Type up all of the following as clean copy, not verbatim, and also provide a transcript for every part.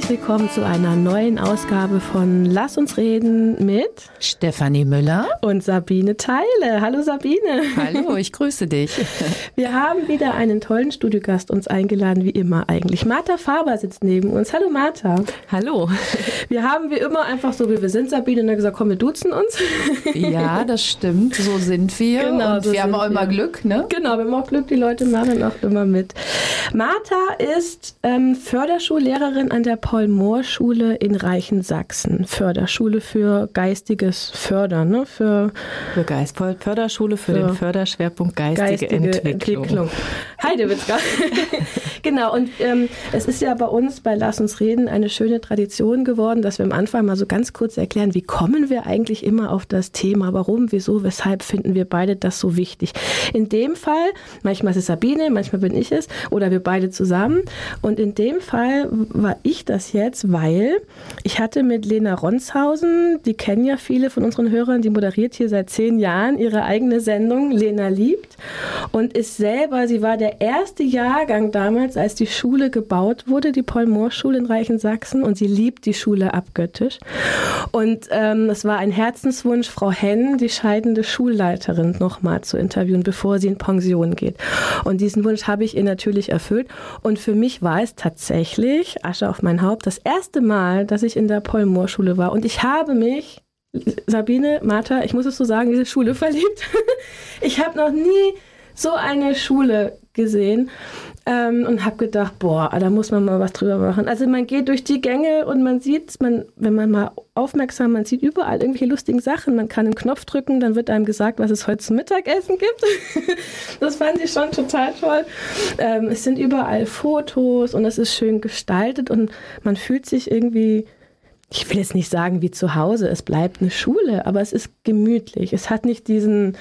herzlich willkommen zu einer neuen Ausgabe von Lass uns reden mit Stefanie Müller und Sabine Theile. Hallo Sabine. Hallo, ich grüße dich. Wir haben wieder einen tollen Studiogast uns eingeladen, wie immer eigentlich. Martha Faber sitzt neben uns. Hallo Martha. Hallo. Wir haben wie immer einfach so, wie wir sind, Sabine, und dann gesagt, komm, wir duzen uns. Ja, das stimmt, so sind wir. Genau, und so wir haben auch sind immer wir. Glück, ne? Genau, wir haben auch Glück, die Leute machen auch immer mit. Martha ist Förderschullehrerin an der Paul-Mohr-Schule in Reichensaxen. Förderschule für geistiges Fördern, ne? Förderschule für den Förderschwerpunkt geistige Entwicklung. Heidewitzka. Genau, und es ist ja bei uns bei Lass uns reden eine schöne Tradition geworden, dass wir am Anfang mal so ganz kurz erklären, wie kommen wir eigentlich immer auf das Thema, warum, wieso, weshalb finden wir beide das so wichtig. In dem Fall, manchmal ist es Sabine, manchmal bin ich es oder wir beide zusammen, und in dem Fall war ich das jetzt, weil ich hatte mit Lena Ronshausen, die kennen ja viele von unseren Hörern, die moderiert hier seit 10 Jahren ihre eigene Sendung, Lena liebt, und ist selber, sie war der erste Jahrgang damals, als die Schule gebaut wurde, die Paul-Mohr-Schule in Reichensaxen, und sie liebt die Schule abgöttisch. Und es war ein Herzenswunsch, Frau Henn, die scheidende Schulleiterin, nochmal zu interviewen, bevor sie in Pension geht. Und diesen Wunsch habe ich ihr natürlich erfüllt. Und für mich war es tatsächlich, Asche auf mein Haupt, das erste Mal, dass ich in der Paul-Mohr-Schule war. Und ich habe mich, Sabine, Martha, ich muss es so sagen, diese Schule verliebt. Ich habe noch nie so eine Schule gesehen und habe gedacht, boah, da muss man mal was drüber machen. Also man geht durch die Gänge und man sieht, wenn man mal aufmerksam, man sieht überall irgendwelche lustigen Sachen. Man kann einen Knopf drücken, dann wird einem gesagt, was es heute zum Mittagessen gibt. Das fand ich schon total toll. Es sind überall Fotos und es ist schön gestaltet und man fühlt sich irgendwie, ich will jetzt nicht sagen wie zu Hause, es bleibt eine Schule, aber es ist gemütlich. Es hat nicht diesen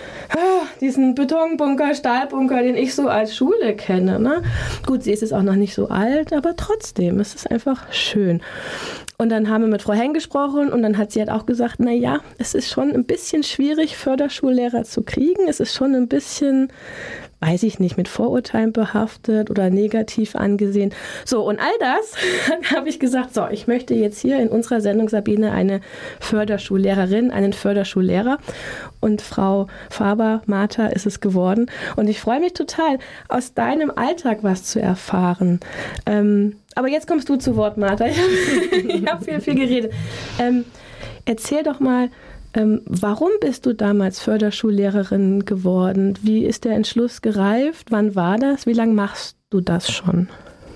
Betonbunker, Stahlbunker, den ich so als Schule kenne. Ne? Gut, sie ist jetzt auch noch nicht so alt, aber trotzdem, es ist einfach schön. Und dann haben wir mit Frau Henn gesprochen und dann hat sie halt auch gesagt, naja, es ist schon ein bisschen schwierig, Förderschullehrer zu kriegen. Es ist schon ein bisschen, weiß ich nicht, mit Vorurteilen behaftet oder negativ angesehen. So, und all das habe ich gesagt, so, ich möchte jetzt hier in unserer Sendung, Sabine, eine Förderschullehrerin, einen Förderschullehrer. Und Frau Faber, Martha, ist es geworden. Und ich freue mich total, aus deinem Alltag was zu erfahren. Aber jetzt kommst du zu Wort, Martha. Ich habe viel geredet. Erzähl doch mal, warum bist du damals Förderschullehrerin geworden? Wie ist der Entschluss gereift? Wann war das? Wie lange machst du das schon?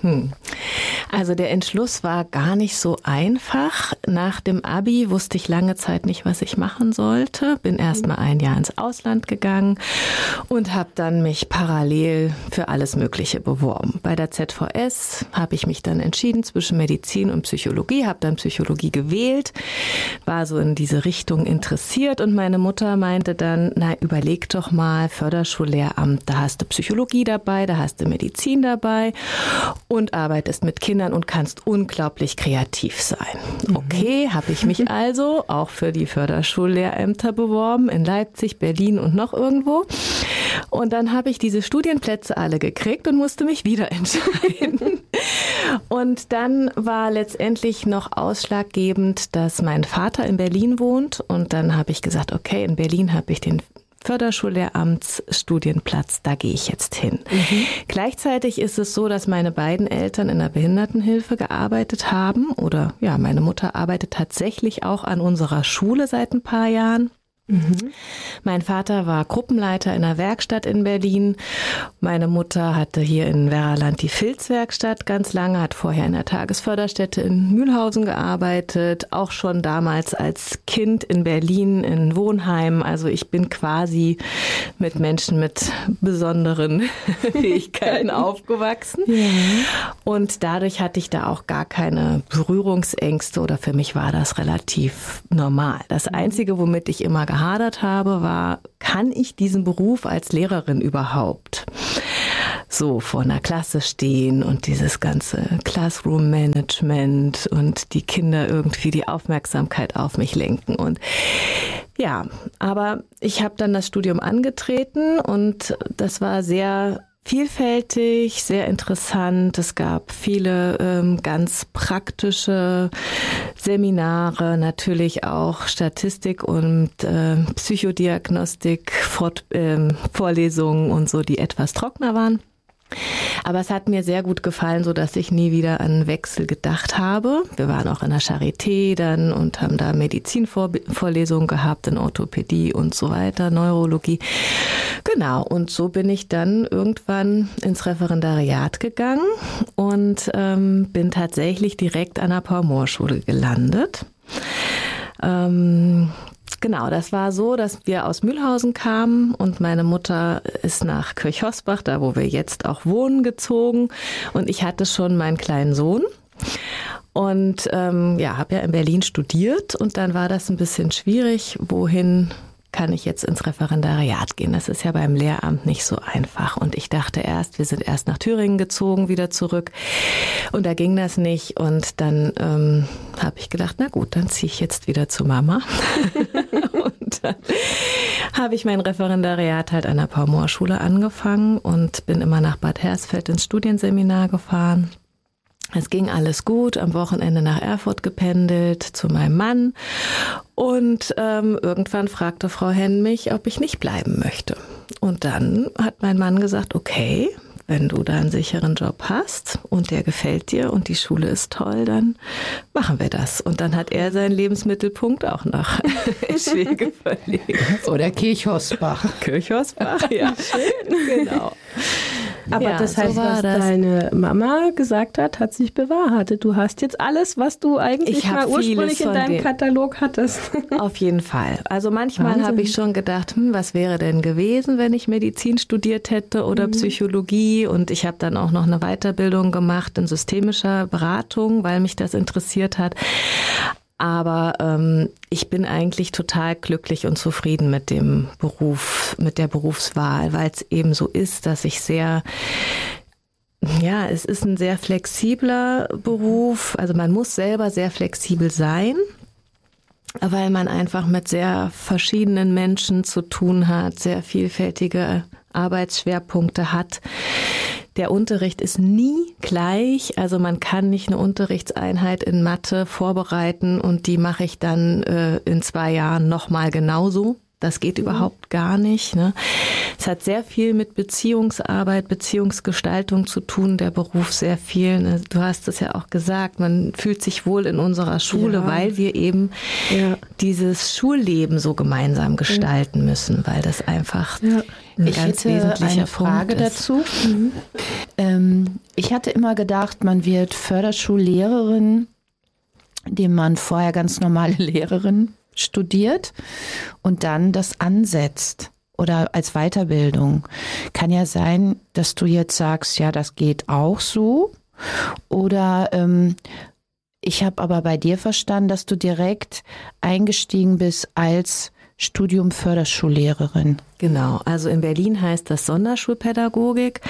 Also der Entschluss war gar nicht so einfach. Nach dem Abi wusste ich lange Zeit nicht, was ich machen sollte. Bin erst mal ein Jahr ins Ausland gegangen und habe dann mich parallel für alles Mögliche beworben. Bei der ZVS habe ich mich dann entschieden zwischen Medizin und Psychologie, habe dann Psychologie gewählt, war so in diese Richtung interessiert und meine Mutter meinte dann, na überleg doch mal, Förderschullehramt, da hast du Psychologie dabei, da hast du Medizin dabei und arbeitest mit Kindern und kannst unglaublich kreativ sein. Okay, habe ich mich also auch für die Förderschullehrämter beworben in Leipzig, Berlin und noch irgendwo. Und dann habe ich diese Studienplätze alle gekriegt und musste mich wieder entscheiden. Und dann war letztendlich noch ausschlaggebend, dass mein Vater in Berlin wohnt. Und dann habe ich gesagt, okay, in Berlin habe ich den Förderschullehramtsstudienplatz, da gehe ich jetzt hin. Gleichzeitig ist es so, dass meine beiden Eltern in der Behindertenhilfe gearbeitet haben oder ja, meine Mutter arbeitet tatsächlich auch an unserer Schule seit ein paar Jahren. Mein Vater war Gruppenleiter in einer Werkstatt in Berlin. Meine Mutter hatte hier in Werraland die Filzwerkstatt ganz lange, hat vorher in der Tagesförderstätte in Mühlhausen gearbeitet, auch schon damals als Kind in Berlin in Wohnheimen. Also ich bin quasi mit Menschen mit besonderen Fähigkeiten aufgewachsen. Ja. Und dadurch hatte ich da auch gar keine Berührungsängste oder für mich war das relativ normal. Das Einzige, womit ich immer gehadert habe, war, kann ich diesen Beruf als Lehrerin überhaupt? So vor einer Klasse stehen und dieses ganze Classroom-Management und die Kinder irgendwie die Aufmerksamkeit auf mich lenken. Und ja, aber ich habe dann das Studium angetreten und das war sehr vielfältig, sehr interessant. Es gab viele ganz praktische Seminare, natürlich auch Statistik und Psychodiagnostik, Vorlesungen und so, die etwas trockener waren. Aber es hat mir sehr gut gefallen, so dass ich nie wieder an Wechsel gedacht habe. Wir waren auch in der Charité dann und haben da Medizinvorlesungen gehabt in Orthopädie und so weiter, Neurologie. Genau, und so bin ich dann irgendwann ins Referendariat gegangen und bin tatsächlich direkt an der Paul-Mohr-Schule gelandet. Genau, das war so, dass wir aus Mühlhausen kamen und meine Mutter ist nach Kirchhosbach, da wo wir jetzt auch wohnen, gezogen und ich hatte schon meinen kleinen Sohn und habe ja in Berlin studiert und dann war das ein bisschen schwierig, wohin kann ich jetzt ins Referendariat gehen. Das ist ja beim Lehramt nicht so einfach. Und ich dachte wir sind erst nach Thüringen gezogen, wieder zurück. Und da ging das nicht. Und dann habe ich gedacht, na gut, dann ziehe ich jetzt wieder zu Mama. Und dann habe ich mein Referendariat halt an der Paul-Mohr-Schule angefangen und bin immer nach Bad Hersfeld ins Studienseminar gefahren. Es ging alles gut, am Wochenende nach Erfurt gependelt zu meinem Mann und irgendwann fragte Frau Henn mich, ob ich nicht bleiben möchte. Und dann hat mein Mann gesagt, okay, wenn du da einen sicheren Job hast und der gefällt dir und die Schule ist toll, dann machen wir das. Und dann hat er seinen Lebensmittelpunkt auch nach Schwege verlegt. Oder Kirchhosbach. Kirchhosbach, ja. Schön. Genau. Aber ja, das heißt, so was deine Mama gesagt hat sich bewahrheitet. Du hast jetzt alles, was du eigentlich mal ursprünglich in deinem Katalog hattest. Auf jeden Fall. Also manchmal habe ich schon gedacht, was wäre denn gewesen, wenn ich Medizin studiert hätte oder Psychologie. Und ich habe dann auch noch eine Weiterbildung gemacht in systemischer Beratung, weil mich das interessiert hat. Aber ich bin eigentlich total glücklich und zufrieden mit dem Beruf, mit der Berufswahl, weil es eben so ist, dass ich es ist ein sehr flexibler Beruf. Also man muss selber sehr flexibel sein, weil man einfach mit sehr verschiedenen Menschen zu tun hat, sehr vielfältige Arbeitsschwerpunkte hat. Der Unterricht ist nie gleich, also man kann nicht eine Unterrichtseinheit in Mathe vorbereiten und die mache ich dann in 2 Jahren nochmal genauso. Das geht überhaupt gar nicht. Ne? Es hat sehr viel mit Beziehungsarbeit, Beziehungsgestaltung zu tun, der Beruf sehr viel. Ne? Du hast es ja auch gesagt, man fühlt sich wohl in unserer Schule, weil wir eben dieses Schulleben so gemeinsam gestalten müssen, weil das einfach ein ganz wesentlicher Punkt ist. Dazu. Ich hatte immer gedacht, man wird Förderschullehrerin, indem man vorher ganz normale Lehrerin studiert und dann das ansetzt oder als Weiterbildung. Kann ja sein, dass du jetzt sagst, ja, das geht auch so. Oder ich habe aber bei dir verstanden, dass du direkt eingestiegen bist als Studium Förderschullehrerin. Genau, also in Berlin heißt das Sonderschulpädagogik.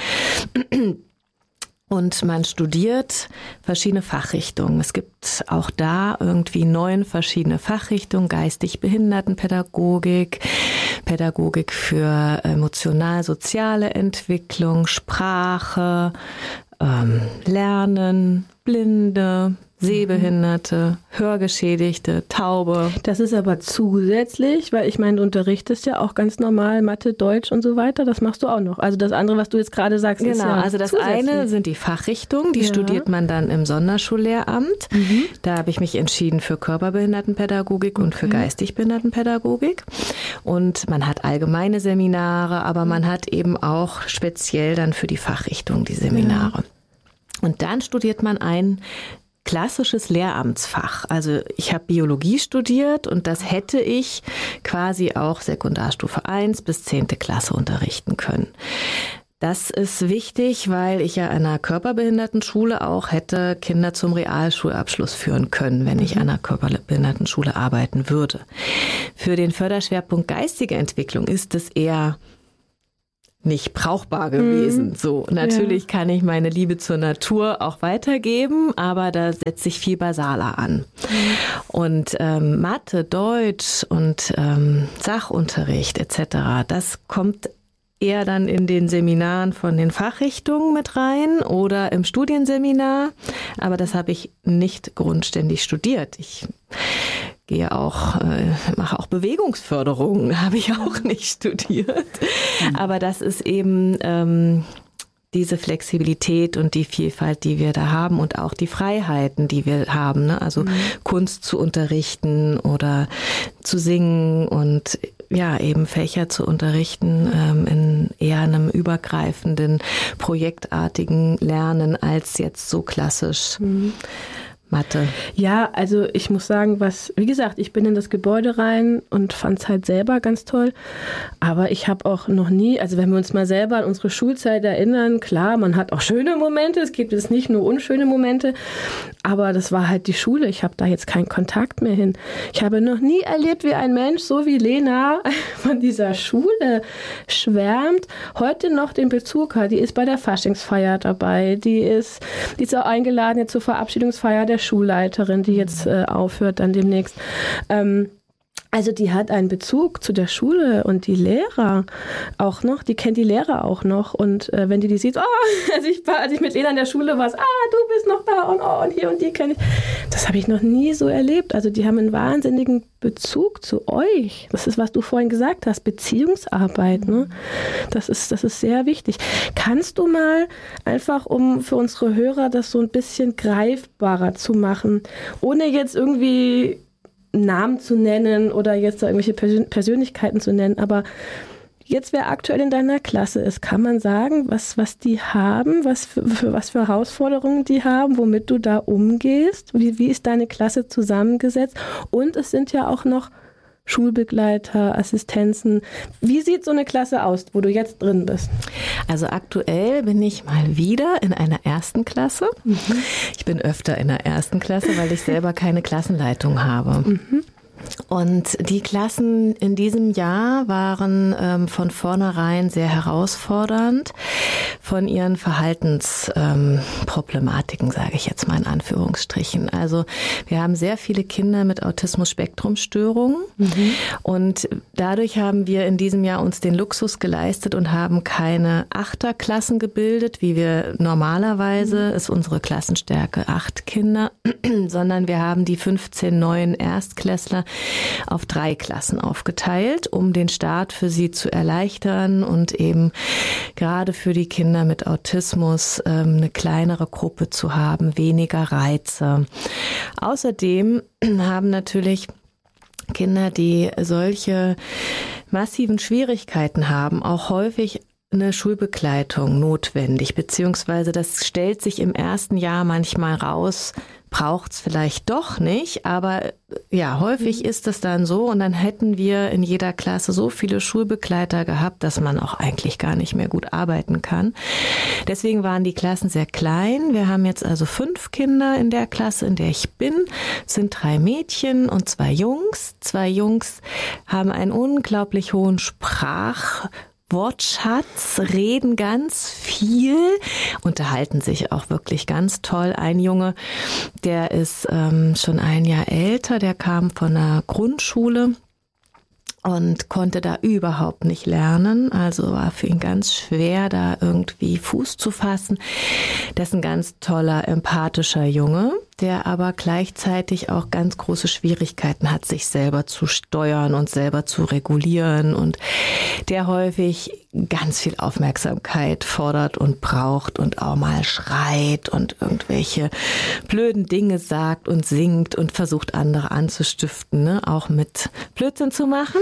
Und man studiert verschiedene Fachrichtungen. Es gibt auch da irgendwie 9 verschiedene Fachrichtungen. Geistig-Behindertenpädagogik, Pädagogik für emotional-soziale Entwicklung, Sprache, Lernen, Blinde, Sehbehinderte, Hörgeschädigte, Taube. Das ist aber zusätzlich, weil ich meine, du unterrichtest ja auch ganz normal Mathe, Deutsch und so weiter. Das machst du auch noch. Also das andere, was du jetzt gerade sagst, ist ja also das eine sind die Fachrichtungen, die studiert man dann im Sonderschullehramt. Da habe ich mich entschieden für Körperbehindertenpädagogik und für Geistigbehindertenpädagogik. Und man hat allgemeine Seminare, aber man hat eben auch speziell dann für die Fachrichtung die Seminare. Und dann studiert man ein klassisches Lehramtsfach. Also ich habe Biologie studiert und das hätte ich quasi auch Sekundarstufe 1 bis 10. Klasse unterrichten können. Das ist wichtig, weil ich ja an einer Körperbehindertenschule auch hätte Kinder zum Realschulabschluss führen können, wenn ich an einer Körperbehindertenschule arbeiten würde. Für den Förderschwerpunkt geistige Entwicklung ist es eher nicht brauchbar gewesen. So, natürlich kann ich meine Liebe zur Natur auch weitergeben, aber da setze ich viel basaler an. Und Mathe, Deutsch und Sachunterricht etc., das kommt eher dann in den Seminaren von den Fachrichtungen mit rein oder im Studienseminar. Aber das habe ich nicht grundständig studiert. Ich gehe auch, mache auch Bewegungsförderung, habe ich auch nicht studiert. Aber das ist eben diese Flexibilität und die Vielfalt, die wir da haben und auch die Freiheiten, die wir haben, ne? Also Kunst zu unterrichten oder zu singen und ja, eben Fächer zu unterrichten in eher einem übergreifenden, projektartigen Lernen als jetzt so klassisch Mathe. Ja, also ich muss sagen, wie gesagt, ich bin in das Gebäude rein und fand es halt selber ganz toll. Aber ich habe auch noch nie, also wenn wir uns mal selber an unsere Schulzeit erinnern, klar, man hat auch schöne Momente, es gibt jetzt nicht nur unschöne Momente, aber das war halt die Schule. Ich habe da jetzt keinen Kontakt mehr hin. Ich habe noch nie erlebt, wie ein Mensch, so wie Lena, von dieser Schule schwärmt, heute noch den Bezug hat. Die ist bei der Faschingsfeier dabei, die ist auch eingeladen jetzt zur Verabschiedungsfeier der Schulleiterin, die jetzt aufhört dann demnächst. Also die hat einen Bezug zu der Schule und die Lehrer auch noch, die kennt die Lehrer auch noch und wenn die sieht, als ich mit Lena in der Schule war, du bist noch da und hier und die kenne ich. Das habe ich noch nie so erlebt. Also die haben einen wahnsinnigen Bezug zu euch. Das ist, was du vorhin gesagt hast, Beziehungsarbeit. Ne? Das ist sehr wichtig. Kannst du mal einfach, um für unsere Hörer das so ein bisschen greifbarer zu machen, ohne jetzt irgendwie Namen zu nennen oder jetzt da irgendwelche Persönlichkeiten zu nennen, aber jetzt, wer aktuell in deiner Klasse ist, kann man sagen, was die haben, was für Herausforderungen die haben, womit du da umgehst? Wie ist deine Klasse zusammengesetzt? Und es sind ja auch noch Schulbegleiter, Assistenzen. Wie sieht so eine Klasse aus, wo du jetzt drin bist? Also aktuell bin ich mal wieder in einer ersten Klasse. Ich bin öfter in der ersten Klasse, weil ich selber keine Klassenleitung habe. Und die Klassen in diesem Jahr waren von vornherein sehr herausfordernd von ihren Verhaltensproblematiken, sage ich jetzt mal in Anführungsstrichen. Also wir haben sehr viele Kinder mit Autismus-Spektrum-Störungen und dadurch haben wir in diesem Jahr uns den Luxus geleistet und haben keine Achterklassen gebildet, wie wir normalerweise, ist unsere Klassenstärke 8 Kinder, sondern wir haben die 15 neuen Erstklässler auf 3 Klassen aufgeteilt, um den Start für sie zu erleichtern und eben gerade für die Kinder mit Autismus eine kleinere Gruppe zu haben, weniger Reize. Außerdem haben natürlich Kinder, die solche massiven Schwierigkeiten haben, auch häufig eine Schulbegleitung notwendig, beziehungsweise das stellt sich im ersten Jahr manchmal raus, braucht's vielleicht doch nicht, aber ja, häufig ist es dann so und dann hätten wir in jeder Klasse so viele Schulbegleiter gehabt, dass man auch eigentlich gar nicht mehr gut arbeiten kann. Deswegen waren die Klassen sehr klein. Wir haben jetzt also 5 Kinder in der Klasse, in der ich bin. Es sind 3 Mädchen und 2 Jungs. 2 Jungs haben einen unglaublich hohen Wortschatz, reden ganz viel, unterhalten sich auch wirklich ganz toll. Ein Junge, der ist schon ein Jahr älter, der kam von der Grundschule und konnte da überhaupt nicht lernen. Also war für ihn ganz schwer, da irgendwie Fuß zu fassen. Das ist ein ganz toller, empathischer Junge, der aber gleichzeitig auch ganz große Schwierigkeiten hat, sich selber zu steuern und selber zu regulieren und der häufig ganz viel Aufmerksamkeit fordert und braucht und auch mal schreit und irgendwelche blöden Dinge sagt und singt und versucht, andere anzustiften, ne? Auch mit Blödsinn zu machen.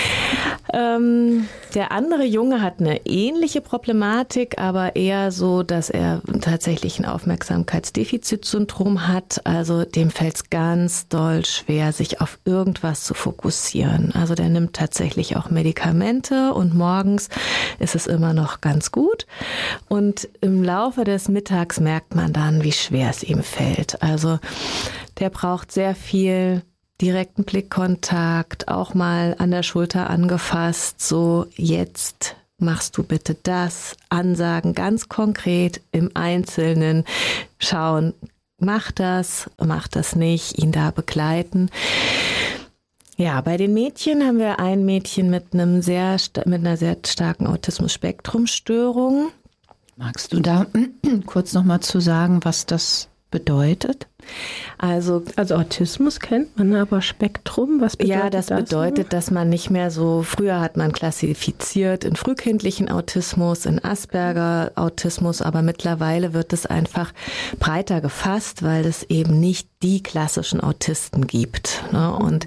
Der andere Junge hat eine ähnliche Problematik, aber eher so, dass er tatsächlich ein Aufmerksamkeitsdefizitsyndrom hat. Also dem fällt es ganz doll schwer, sich auf irgendwas zu fokussieren. Also der nimmt tatsächlich auch Medikamente und morgens ist es immer noch ganz gut. Und im Laufe des Mittags merkt man dann, wie schwer es ihm fällt. Also der braucht sehr viel direkten Blickkontakt, auch mal an der Schulter angefasst, so jetzt machst du bitte das, Ansagen ganz konkret im Einzelnen, schauen, mach das nicht, ihn da begleiten. Ja, bei den Mädchen haben wir ein Mädchen mit einer sehr starken Autismus-Spektrum-Störung. Magst du da kurz nochmal zu sagen, was das bedeutet? Also Autismus kennt man, aber Spektrum, was bedeutet das? Ja, das bedeutet, dass man nicht mehr so, früher hat man klassifiziert in frühkindlichen Autismus, in Asperger-Autismus, aber mittlerweile wird es einfach breiter gefasst, weil es eben nicht die klassischen Autisten gibt. Ne? Und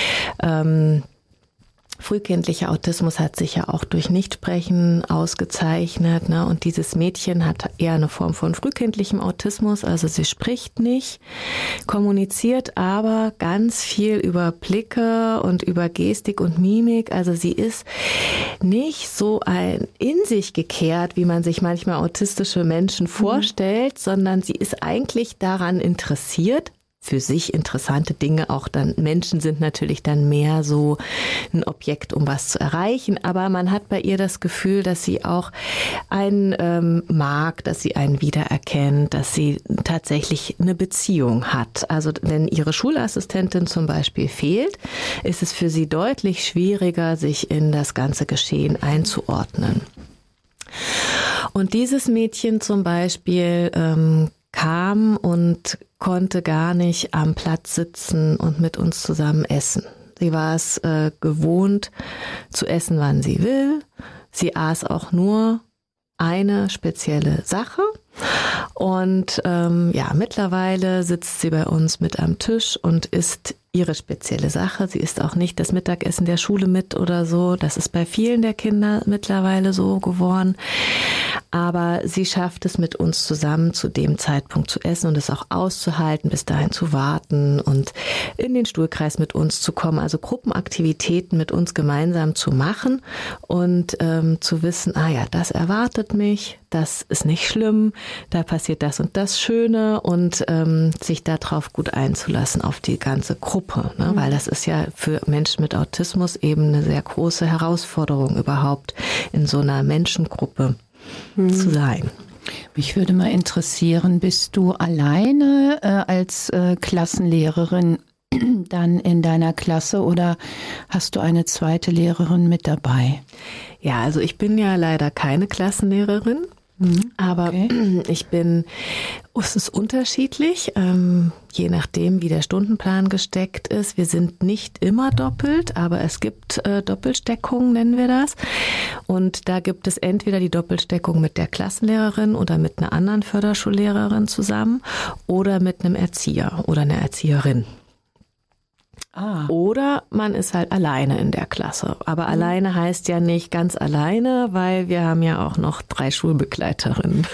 frühkindlicher Autismus hat sich ja auch durch Nichtsprechen ausgezeichnet, ne? Und dieses Mädchen hat eher eine Form von frühkindlichem Autismus, also sie spricht nicht, kommuniziert aber ganz viel über Blicke und über Gestik und Mimik, also sie ist nicht so in sich gekehrt, wie man sich manchmal autistische Menschen vorstellt, sondern sie ist eigentlich daran interessiert, für sich interessante Dinge, auch dann Menschen sind natürlich dann mehr so ein Objekt, um was zu erreichen, aber man hat bei ihr das Gefühl, dass sie auch einen mag, dass sie einen wiedererkennt, dass sie tatsächlich eine Beziehung hat. Also wenn ihre Schulassistentin zum Beispiel fehlt, ist es für sie deutlich schwieriger, sich in das ganze Geschehen einzuordnen. Und dieses Mädchen zum Beispiel kam und konnte gar nicht am Platz sitzen und mit uns zusammen essen. Sie war es gewohnt, zu essen, wann sie will. Sie aß auch nur eine spezielle Sache. Und mittlerweile sitzt sie bei uns mit am Tisch und isst ihre spezielle Sache. Sie isst auch nicht das Mittagessen der Schule mit oder so. Das ist bei vielen der Kinder mittlerweile so geworden. Aber sie schafft es mit uns zusammen zu dem Zeitpunkt zu essen und es auch auszuhalten, bis dahin zu warten und in den Stuhlkreis mit uns zu kommen. Also Gruppenaktivitäten mit uns gemeinsam zu machen und zu wissen, das erwartet mich, das ist nicht schlimm, da passiert das und das Schöne und sich darauf gut einzulassen auf die ganze Gruppe. Ne? Weil das ist ja für Menschen mit Autismus eben eine sehr große Herausforderung überhaupt in so einer Menschengruppe zu sein. Mich würde mal interessieren, bist du alleine als Klassenlehrerin dann in deiner Klasse oder hast du eine zweite Lehrerin mit dabei? Ja, also ich bin ja leider keine Klassenlehrerin. Aber es ist unterschiedlich, je nachdem, wie der Stundenplan gesteckt ist. Wir sind nicht immer doppelt, aber es gibt Doppelsteckungen, nennen wir das. Und da gibt es entweder die Doppelsteckung mit der Klassenlehrerin oder mit einer anderen Förderschullehrerin zusammen oder mit einem Erzieher oder einer Erzieherin. Oder man ist halt alleine in der Klasse. Aber alleine heißt ja nicht ganz alleine, weil wir haben ja auch noch 3 Schulbegleiterinnen.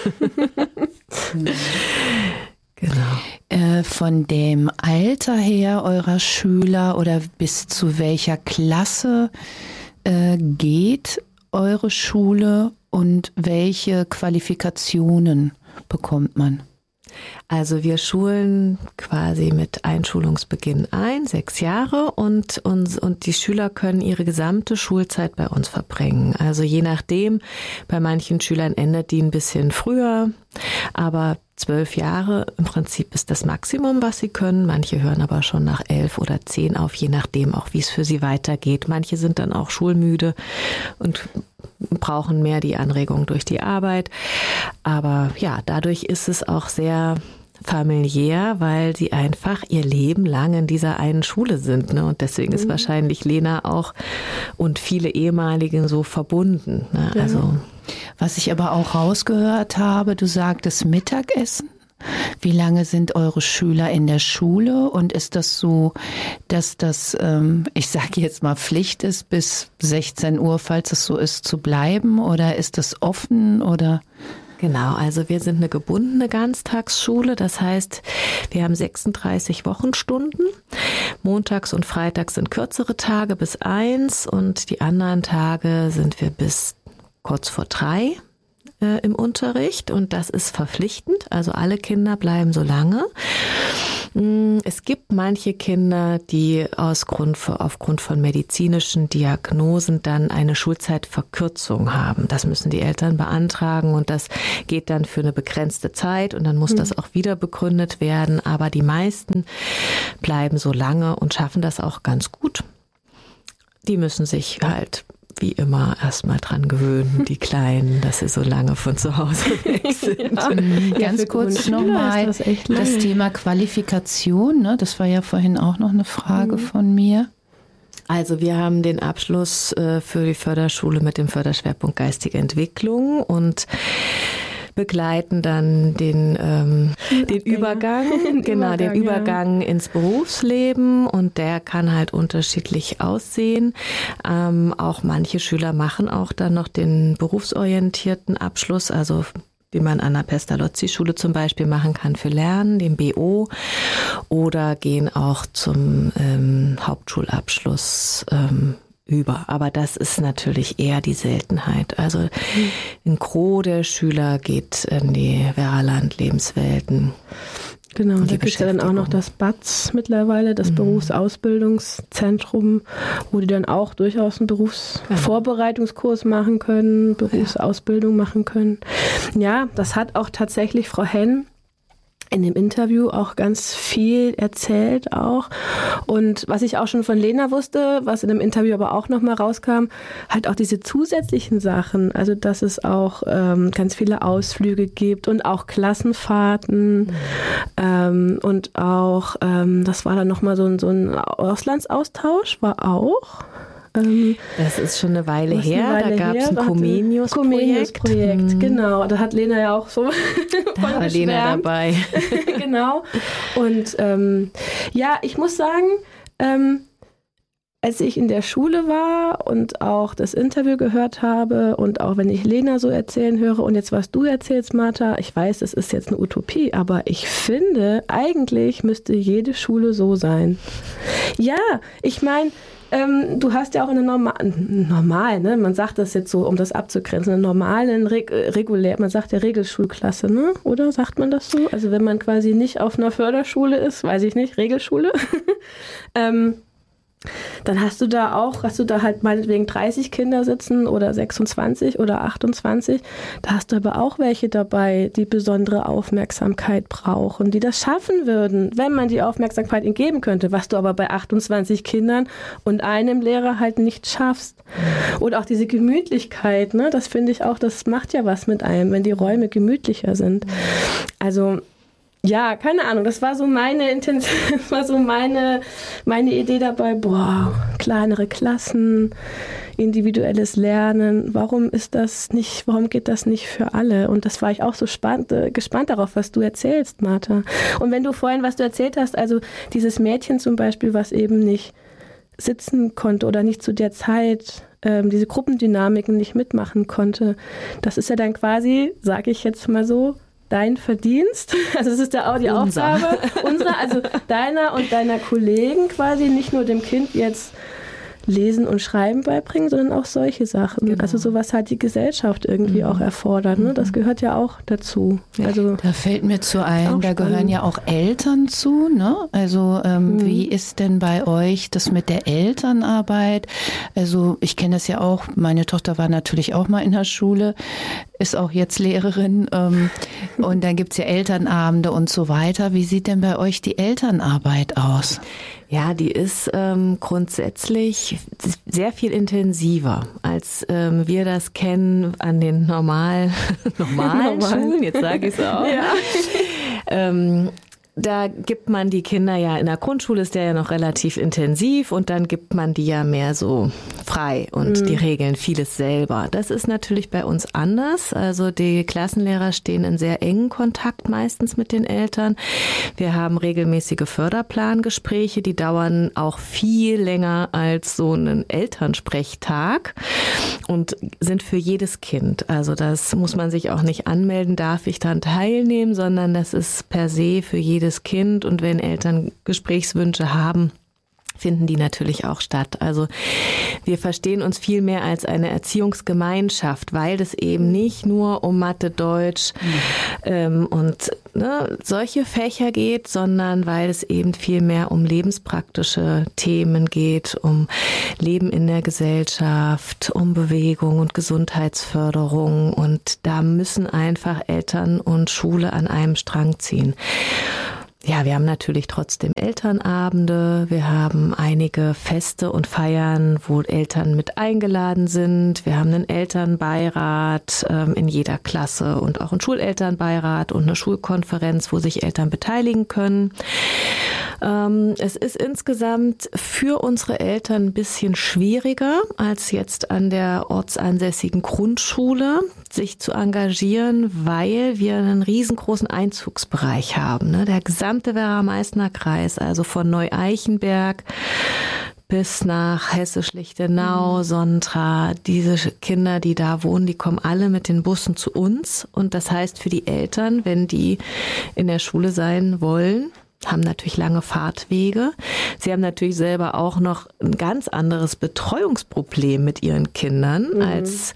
Genau. Von dem Alter her eurer Schüler oder bis zu welcher Klasse geht eure Schule und welche Qualifikationen bekommt man? Also wir schulen quasi mit Einschulungsbeginn 6 Jahre und die Schüler können ihre gesamte Schulzeit bei uns verbringen. Also je nachdem, bei manchen Schülern endet die ein bisschen früher, aber 12 Jahre im Prinzip ist das Maximum, was sie können. Manche hören aber schon nach 11 oder 10 auf, je nachdem auch, wie es für sie weitergeht. Manche sind dann auch schulmüde und brauchen mehr die Anregung durch die Arbeit. Aber ja, dadurch ist es auch sehr familiär, weil sie einfach ihr Leben lang in dieser einen Schule sind. Ne? Und deswegen ist wahrscheinlich Lena auch und viele ehemaligen so verbunden. Ne? Ja. Also, was ich aber auch rausgehört habe, du sagtest Mittagessen. Wie lange sind eure Schüler in der Schule und ist das so, dass das, ich sage jetzt mal Pflicht ist, bis 16 Uhr, falls es so ist, zu bleiben oder ist das offen oder? Genau, also wir sind eine gebundene Ganztagsschule, das heißt, wir haben 36 Wochenstunden. Montags und Freitags sind kürzere Tage bis 1 und die anderen Tage sind wir bis kurz vor 3 im Unterricht und das ist verpflichtend, also alle Kinder bleiben so lange. Es gibt manche Kinder, die aufgrund von medizinischen Diagnosen dann eine Schulzeitverkürzung haben. Das müssen die Eltern beantragen und das geht dann für eine begrenzte Zeit und dann muss das auch wieder begründet werden. Aber die meisten bleiben so lange und schaffen das auch ganz gut. die müssen sich halt wie immer erstmal dran gewöhnen, die Kleinen, dass sie so lange von zu Hause weg sind. Ganz kurz nochmal das Thema Qualifikation, ne? Das war ja vorhin auch noch eine Frage von mir. Also wir haben den Abschluss für die Förderschule mit dem Förderschwerpunkt Geistige Entwicklung und begleiten dann den Übergang ins Berufsleben, und der kann halt unterschiedlich aussehen. Auch manche Schüler machen auch dann noch den berufsorientierten Abschluss, also den man an der Pestalozzi-Schule zum Beispiel machen kann für Lernen, den BO, oder gehen auch zum Hauptschulabschluss über. Aber das ist natürlich eher die Seltenheit. Also ein Gros der Schüler geht in die Vererland-Lebenswelten. Genau, da gibt es ja dann auch noch das BAZ mittlerweile, das Berufsausbildungszentrum, wo die dann auch durchaus einen Berufsvorbereitungskurs machen können, Berufsausbildung machen können. Ja, das hat auch tatsächlich Frau Henn in dem Interview auch ganz viel erzählt auch. Und was ich auch schon von Lena wusste, was in dem Interview aber auch nochmal rauskam, halt auch diese zusätzlichen Sachen. Also dass es auch ganz viele Ausflüge gibt und auch Klassenfahrten und auch, das war dann nochmal so ein Auslandsaustausch, war auch. Das ist schon eine Weile her, da gab es ein Comenius-Projekt. Genau, da hat Lena ja auch so da war Lena dabei. Genau. Und ja, ich muss sagen, als ich in der Schule war und auch das Interview gehört habe und auch wenn ich Lena so erzählen höre und jetzt was du erzählst, Martha, ich weiß, es ist jetzt eine Utopie, aber ich finde, eigentlich müsste jede Schule so sein. Ja, ich meine, du hast ja auch eine normalen, ne? Man sagt das jetzt so, um das abzugrenzen, eine normalen, regulär, man sagt ja Regelschulklasse, ne? Oder sagt man das so? Also wenn man quasi nicht auf einer Förderschule ist, weiß ich nicht, Regelschule, dann hast du da halt meinetwegen 30 Kinder sitzen oder 26 oder 28. Da hast du aber auch welche dabei, die besondere Aufmerksamkeit brauchen, die das schaffen würden, wenn man die Aufmerksamkeit ihnen geben könnte, was du aber bei 28 Kindern und einem Lehrer halt nicht schaffst. Und auch diese Gemütlichkeit, ne, das finde ich auch, das macht ja was mit einem, wenn die Räume gemütlicher sind. Also ja, keine Ahnung, das war so meine Intention, das war so meine Idee dabei, kleinere Klassen, individuelles Lernen, warum geht das nicht für alle? Und das war ich auch so gespannt darauf, was du erzählst, Martha. Und wenn du vorhin, was du erzählt hast, also dieses Mädchen zum Beispiel, was eben nicht sitzen konnte oder nicht zu der Zeit diese Gruppendynamiken nicht mitmachen konnte, das ist ja dann quasi, sage ich jetzt mal so, dein Verdienst, also das ist ja auch die Aufgabe unserer, also deiner und deiner Kollegen quasi, nicht nur dem Kind jetzt Lesen und Schreiben beibringen, sondern auch solche Sachen. Genau. Also sowas hat die Gesellschaft irgendwie auch erfordert. Ne? Das gehört ja auch dazu. Also da fällt mir zu ein, da gehören ja auch Eltern zu. Ne? Also wie ist denn bei euch das mit der Elternarbeit? Also ich kenne das ja auch, meine Tochter war natürlich auch mal in der Schule, ist auch jetzt Lehrerin und dann gibt es ja Elternabende und so weiter. Wie sieht denn bei euch die Elternarbeit aus? Ja, die ist grundsätzlich sehr viel intensiver, als wir das kennen an den normalen Schulen. Jetzt sage ich es auch. Ja. Da gibt man die Kinder ja, in der Grundschule ist der ja noch relativ intensiv und dann gibt man die ja mehr so frei und die regeln vieles selber. Das ist natürlich bei uns anders. Also die Klassenlehrer stehen in sehr engen Kontakt meistens mit den Eltern. Wir haben regelmäßige Förderplangespräche, die dauern auch viel länger als so ein Elternsprechtag und sind für jedes Kind. Also das muss man sich auch nicht anmelden, darf ich dann teilnehmen, sondern das ist per se für jedes Kind, und wenn Eltern Gesprächswünsche haben, finden die natürlich auch statt. Also wir verstehen uns viel mehr als eine Erziehungsgemeinschaft, weil es eben nicht nur um Mathe, Deutsch und solche Fächer geht, sondern weil es eben viel mehr um lebenspraktische Themen geht, um Leben in der Gesellschaft, um Bewegung und Gesundheitsförderung, und da müssen einfach Eltern und Schule an einem Strang ziehen. ja, wir haben natürlich trotzdem Elternabende, wir haben einige Feste und Feiern, wo Eltern mit eingeladen sind. Wir haben einen Elternbeirat in jeder Klasse und auch einen Schulelternbeirat und eine Schulkonferenz, wo sich Eltern beteiligen können. Es ist insgesamt für unsere Eltern ein bisschen schwieriger als jetzt an der ortsansässigen Grundschule, sich zu engagieren, weil wir einen riesengroßen Einzugsbereich haben. Ne? Der gesamte Werra-Meißner Kreis, also von Neu-Eichenberg bis nach Hessisch-Lichtenau, Sontra, diese Kinder, die da wohnen, die kommen alle mit den Bussen zu uns. Und das heißt für die Eltern, wenn die in der Schule sein wollen, haben natürlich lange Fahrtwege. Sie haben natürlich selber auch noch ein ganz anderes Betreuungsproblem mit ihren Kindern als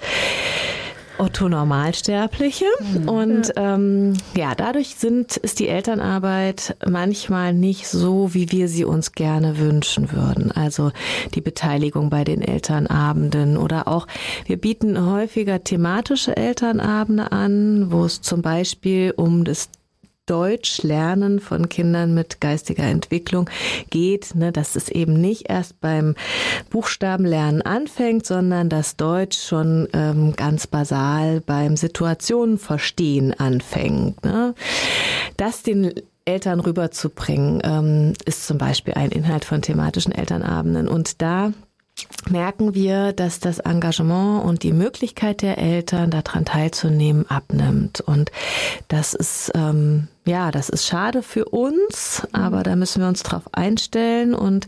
Otto-Normalsterbliche. Und dadurch ist die Elternarbeit manchmal nicht so, wie wir sie uns gerne wünschen würden. Also die Beteiligung bei den Elternabenden oder auch, wir bieten häufiger thematische Elternabende an, wo es zum Beispiel um das Deutschlernen von Kindern mit geistiger Entwicklung geht, ne, dass es eben nicht erst beim Buchstabenlernen anfängt, sondern dass Deutsch schon ganz basal beim Situationenverstehen anfängt. Ne. Das den Eltern rüberzubringen, ist zum Beispiel ein Inhalt von thematischen Elternabenden. Und da merken wir, dass das Engagement und die Möglichkeit der Eltern, daran teilzunehmen, abnimmt. Und das ist das ist schade für uns, aber da müssen wir uns drauf einstellen. Und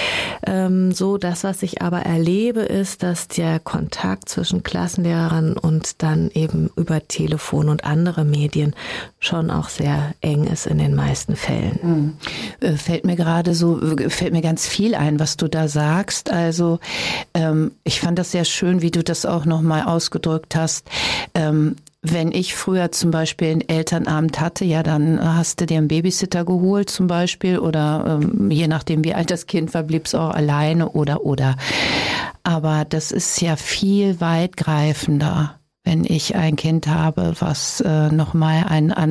so das, was ich aber erlebe, ist, dass der Kontakt zwischen Klassenlehrern und dann eben über Telefon und andere Medien schon auch sehr eng ist in den meisten Fällen. Fällt mir ganz viel ein, was du da sagst. Also ich fand das sehr schön, wie du das auch nochmal ausgedrückt hast. Wenn ich früher zum Beispiel einen Elternabend hatte, ja, dann hast du dir einen Babysitter geholt zum Beispiel oder je nachdem wie alt das Kind war, blieb es auch alleine oder. Aber das ist ja viel weitgreifender, wenn ich ein Kind habe, was nochmal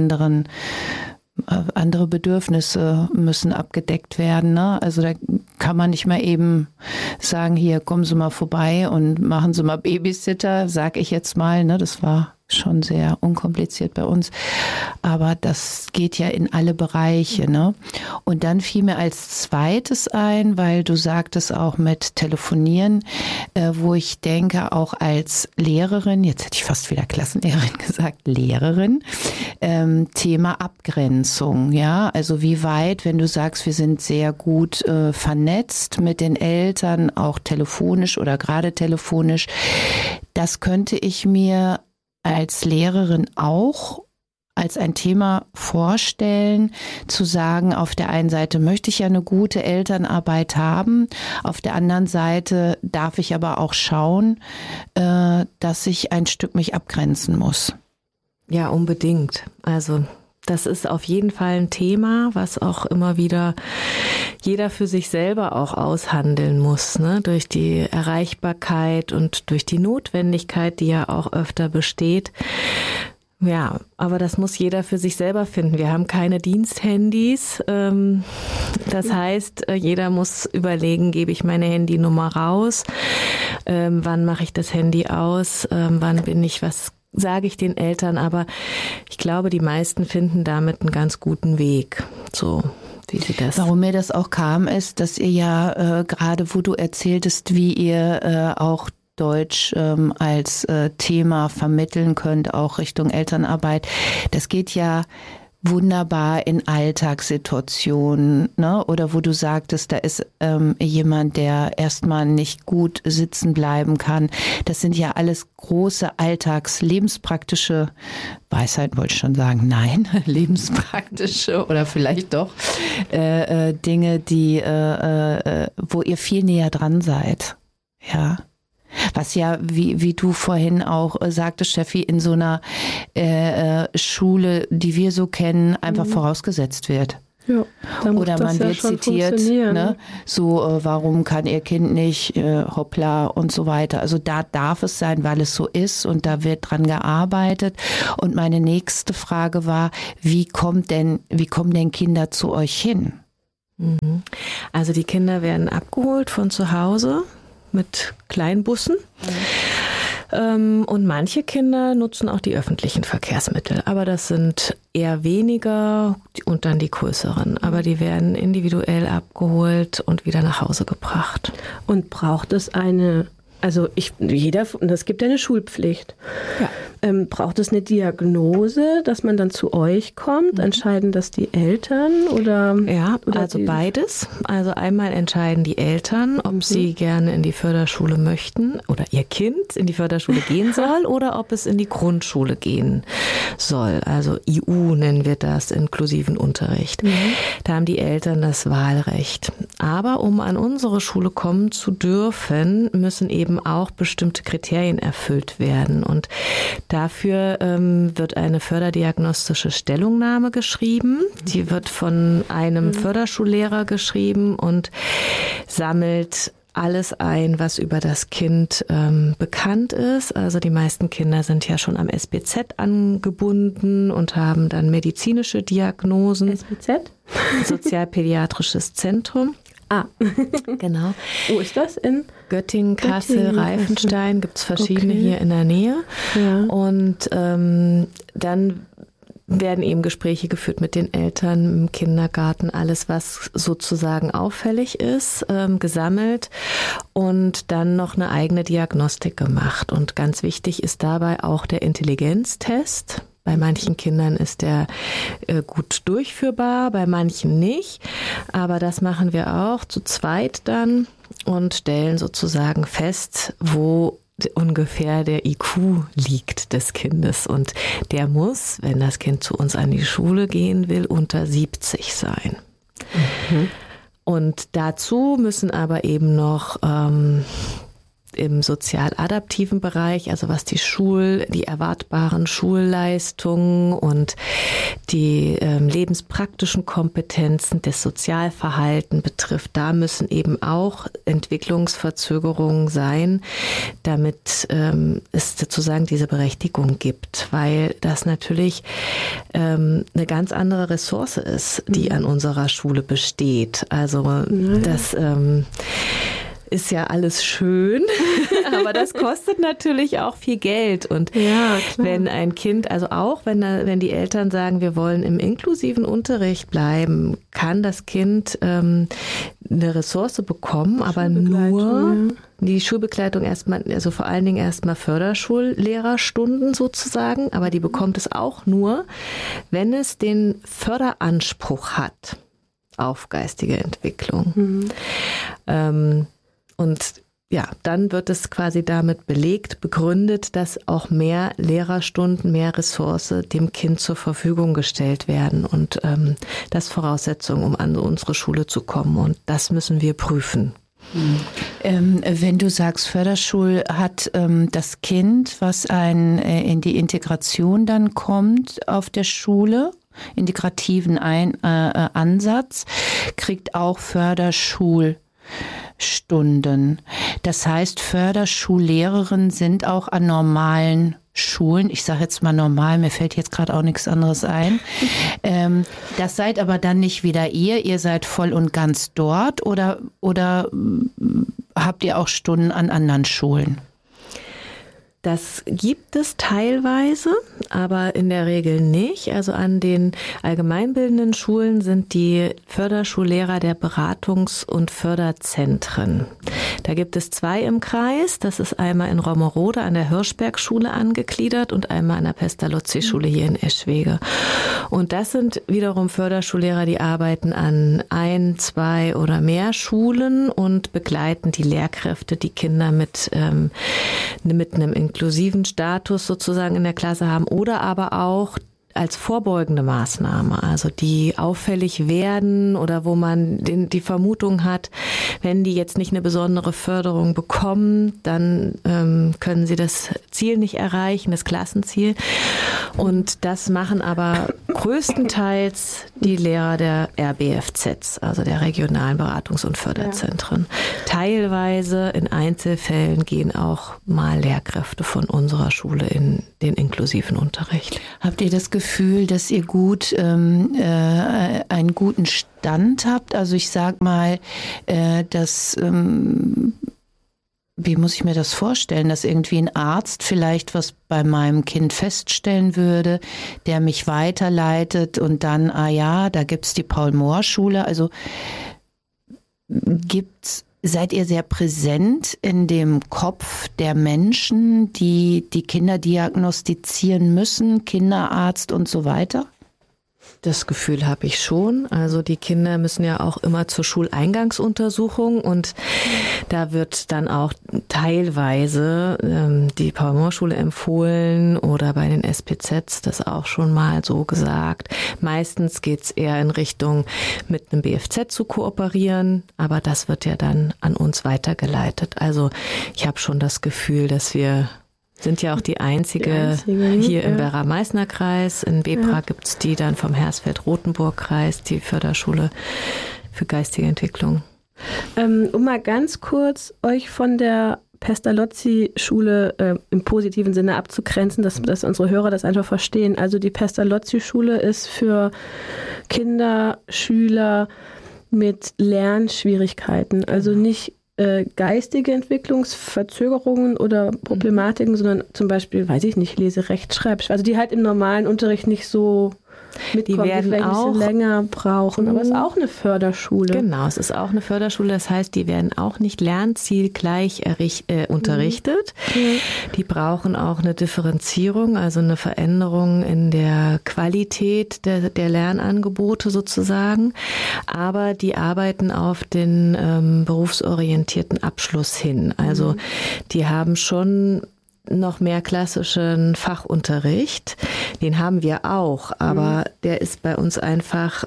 andere Bedürfnisse müssen abgedeckt werden. Ne? Also da kann man nicht mal eben sagen, hier kommen Sie mal vorbei und machen Sie mal Babysitter, sag ich jetzt mal. Ne? Das war schon sehr unkompliziert bei uns. Aber das geht ja in alle Bereiche. Ne? Und dann fiel mir als zweites ein, weil du sagtest auch mit Telefonieren, wo ich denke, auch als Lehrerin, jetzt hätte ich fast wieder Klassenlehrerin gesagt, Lehrerin, Thema Abgrenzung. Ja, also wie weit, wenn du sagst, wir sind sehr gut vernetzt mit den Eltern, auch telefonisch oder gerade telefonisch, das könnte ich mir als Lehrerin auch als ein Thema vorstellen, zu sagen, auf der einen Seite möchte ich ja eine gute Elternarbeit haben, auf der anderen Seite darf ich aber auch schauen, dass ich ein Stück mich abgrenzen muss. Ja, unbedingt. Also das ist auf jeden Fall ein Thema, was auch immer wieder jeder für sich selber auch aushandeln muss, ne? Durch die Erreichbarkeit und durch die Notwendigkeit, die ja auch öfter besteht. Ja, aber das muss jeder für sich selber finden. Wir haben keine Diensthandys. Das heißt, jeder muss überlegen, gebe ich meine Handynummer raus? Wann mache ich das Handy aus? Wann bin ich, was sage ich den Eltern? Aber ich glaube, die meisten finden damit einen ganz guten Weg. So. Wie sie das. Warum mir das auch kam, ist, dass ihr ja gerade, wo du erzähltest, wie ihr auch Deutsch als Thema vermitteln könnt, auch Richtung Elternarbeit. Das geht ja wunderbar in Alltagssituationen, ne? Oder wo du sagtest, da ist jemand, der erstmal nicht gut sitzen bleiben kann. Das sind ja alles große lebenspraktische Weisheiten, wollte ich schon sagen. Nein, lebenspraktische oder vielleicht doch Dinge, die, wo ihr viel näher dran seid. Ja. Was ja, wie du vorhin auch sagtest, Steffi, in so einer Schule, die wir so kennen, einfach vorausgesetzt wird. Ja, oder man wird zitiert, ne? So, warum kann Ihr Kind nicht, hoppla und so weiter. Also da darf es sein, weil es so ist und da wird dran gearbeitet. Und meine nächste Frage war, wie kommen denn Kinder zu euch hin? Also die Kinder werden abgeholt von zu Hause mit Kleinbussen. Und manche Kinder nutzen auch die öffentlichen Verkehrsmittel, aber das sind eher weniger und dann die größeren. Aber die werden individuell abgeholt und wieder nach Hause gebracht. Und braucht es es gibt ja eine Schulpflicht. Ja. Braucht es eine Diagnose, dass man dann zu euch kommt? Entscheiden das die Eltern oder? Ja, also beides. Also einmal entscheiden die Eltern, ob sie gerne in die Förderschule möchten oder ihr Kind in die Förderschule gehen soll oder ob es in die Grundschule gehen soll. Also IU nennen wir das, inklusiven Unterricht. Da haben die Eltern das Wahlrecht. Aber um an unsere Schule kommen zu dürfen, müssen eben auch bestimmte Kriterien erfüllt werden. Und dafür wird eine förderdiagnostische Stellungnahme geschrieben. Die wird von einem Förderschullehrer geschrieben und sammelt alles ein, was über das Kind bekannt ist. Also die meisten Kinder sind ja schon am SBZ angebunden und haben dann medizinische Diagnosen. SBZ? Sozialpädiatrisches Zentrum. Ah, genau. Wo ist das? In Göttingen, Kassel, Reifenstein, gibt es verschiedene hier in der Nähe. Ja. Und dann werden eben Gespräche geführt mit den Eltern im Kindergarten, alles, was sozusagen auffällig ist, gesammelt und dann noch eine eigene Diagnostik gemacht. Und ganz wichtig ist dabei auch der Intelligenztest. Bei manchen Kindern ist der gut durchführbar, bei manchen nicht. Aber das machen wir auch zu zweit dann und stellen sozusagen fest, wo ungefähr der IQ liegt des Kindes. Und der muss, wenn das Kind zu uns an die Schule gehen will, unter 70 sein. Und dazu müssen aber eben noch im sozial-adaptiven Bereich, also was die erwartbaren Schulleistungen und die lebenspraktischen Kompetenzen des Sozialverhalten betrifft, da müssen eben auch Entwicklungsverzögerungen sein, damit es sozusagen diese Berechtigung gibt, weil das natürlich eine ganz andere Ressource ist, die an unserer Schule besteht. Also das ist ja alles schön, aber das kostet natürlich auch viel Geld. Und wenn ein Kind, also auch wenn die Eltern sagen, wir wollen im inklusiven Unterricht bleiben, kann das Kind eine Ressource bekommen, aber nur die Schulbegleitung erstmal, also vor allen Dingen erstmal Förderschullehrerstunden sozusagen, aber die bekommt es auch nur, wenn es den Förderanspruch hat auf geistige Entwicklung. Und ja, dann wird es quasi damit belegt, begründet, dass auch mehr Lehrerstunden, mehr Ressource dem Kind zur Verfügung gestellt werden. Und das ist Voraussetzung, um an unsere Schule zu kommen. Und das müssen wir prüfen. Wenn du sagst, Förderschul hat das Kind, was in die Integration dann kommt auf der Schule, integrativen Ansatz, kriegt auch Förderschulstunden. Das heißt, Förderschullehrerinnen sind auch an normalen Schulen, ich sage jetzt mal normal, mir fällt jetzt gerade auch nichts anderes ein. Das seid aber dann nicht wieder ihr seid voll und ganz dort oder habt ihr auch Stunden an anderen Schulen? Das gibt es teilweise, aber in der Regel nicht. Also an den allgemeinbildenden Schulen sind die Förderschullehrer der Beratungs- und Förderzentren. Da gibt es 2 im Kreis. Das ist einmal in Rommerode an der Hirschberg-Schule angegliedert und einmal an der Pestalozzi-Schule hier in Eschwege. Und das sind wiederum Förderschullehrer, die arbeiten an 1, 2 oder mehr Schulen und begleiten die Lehrkräfte, die Kinder mit einem inklusiven Status sozusagen in der Klasse haben oder aber auch als vorbeugende Maßnahme, also die auffällig werden oder wo man die Vermutung hat, wenn die jetzt nicht eine besondere Förderung bekommen, dann können sie das Ziel nicht erreichen, das Klassenziel. Und das machen aber größtenteils die Lehrer der RBFZs, also der regionalen Beratungs- und Förderzentren. Ja. Teilweise in Einzelfällen gehen auch mal Lehrkräfte von unserer Schule in den inklusiven Unterricht. Habt ihr das Gefühl, dass ihr einen guten Stand habt? Also ich sag mal, dass wie muss ich mir das vorstellen, dass irgendwie ein Arzt vielleicht was bei meinem Kind feststellen würde, der mich weiterleitet und dann, da gibt's die Paul-Mohr-Schule. Also seid ihr sehr präsent in dem Kopf der Menschen, die Kinder diagnostizieren müssen, Kinderarzt und so weiter? Das Gefühl habe ich schon. Also die Kinder müssen ja auch immer zur Schuleingangsuntersuchung und da wird dann auch teilweise die Paul-Mohr-Schule empfohlen oder bei den SPZs das auch schon mal so gesagt. Meistens geht's eher in Richtung, mit einem BFZ zu kooperieren, aber das wird ja dann an uns weitergeleitet. Also ich habe schon das Gefühl, dass wir sind ja auch die einzige hier im Werra-Meißner-Kreis. In Bebra gibt's die dann vom Hersfeld-Rotenburg-Kreis, die Förderschule für geistige Entwicklung. Um mal ganz kurz euch von der Pestalozzi-Schule im positiven Sinne abzugrenzen, dass unsere Hörer das einfach verstehen. Also die Pestalozzi-Schule ist für Kinder, Schüler mit Lernschwierigkeiten, also nicht geistige Entwicklungsverzögerungen oder Problematiken, sondern zum Beispiel, weiß ich nicht, Lese, Rechtschreibschreibung, also die halt im normalen Unterricht nicht so mitkommen, die werden vielleicht auch ein bisschen länger brauchen, aber es ist auch eine Förderschule. Genau, es ist auch eine Förderschule, das heißt, die werden auch nicht lernzielgleich unterrichtet. Die brauchen auch eine Differenzierung, also eine Veränderung in der Qualität der Lernangebote sozusagen, aber die arbeiten auf den berufsorientierten Abschluss hin. Also die haben schon noch mehr klassischen Fachunterricht. Den haben wir auch, aber der ist bei uns einfach,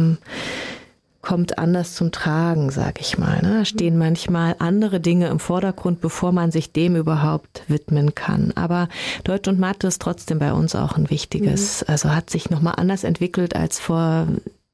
kommt anders zum Tragen, sag ich mal. Da stehen manchmal andere Dinge im Vordergrund, bevor man sich dem überhaupt widmen kann. Aber Deutsch und Mathe ist trotzdem bei uns auch ein wichtiges, also hat sich nochmal anders entwickelt als vor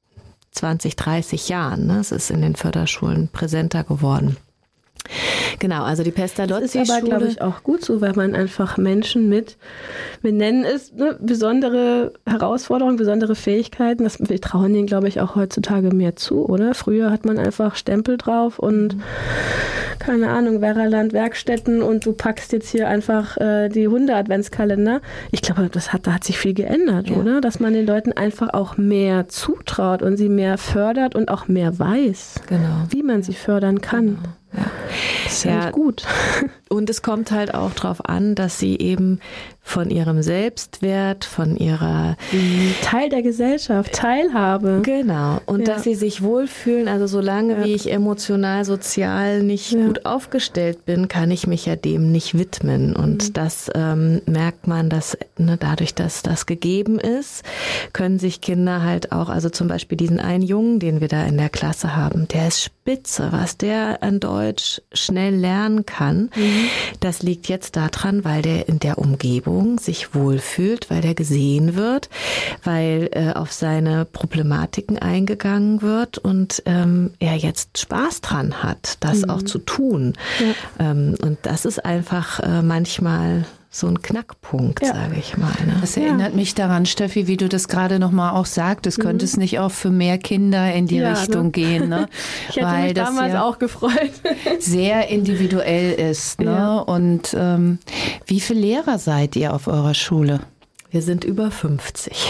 20, 30 Jahren. Es ist in den Förderschulen präsenter geworden. Genau, also die Pestalozzi-Schule. Das ist aber, glaube ich, auch gut so, weil man einfach Menschen mit, wir nennen es besondere Herausforderungen, besondere Fähigkeiten, wir trauen denen, glaube ich, auch heutzutage mehr zu, oder? Früher hat man einfach Stempel drauf und keine Ahnung, Werraland, Werkstätten und du packst jetzt hier einfach die Hunde-Adventskalender. Ich glaube, da hat sich viel geändert, oder? Dass man den Leuten einfach auch mehr zutraut und sie mehr fördert und auch mehr weiß, wie man sie fördern kann. Genau. Ja. Das ist ja gut. Und es kommt halt auch darauf an, dass sie eben von ihrem Selbstwert, von ihrer Teil der Gesellschaft, Teilhabe. Genau. Und dass sie sich wohlfühlen. Also solange wie ich emotional, sozial nicht gut aufgestellt bin, kann ich mich ja dem nicht widmen. Und das merkt man, dass dadurch, dass das gegeben ist, können sich Kinder halt auch, also zum Beispiel diesen einen Jungen, den wir da in der Klasse haben, der ist spitze, was der an Deutsch schnell lernen kann. Das liegt jetzt daran, weil der in der Umgebung sich wohlfühlt, weil der gesehen wird, weil auf seine Problematiken eingegangen wird und er jetzt Spaß dran hat, das auch zu tun. Ja. Und das ist einfach manchmal so ein Knackpunkt, sage ich mal. Ne? Das erinnert mich daran, Steffi, wie du das gerade nochmal auch sagtest, könnte es nicht auch für mehr Kinder in die Richtung gehen? Ne? Ich hätte mich damals auch gefreut. Sehr individuell ist. Ne? Ja. Und wie viele Lehrer seid ihr auf eurer Schule? Wir sind über 50.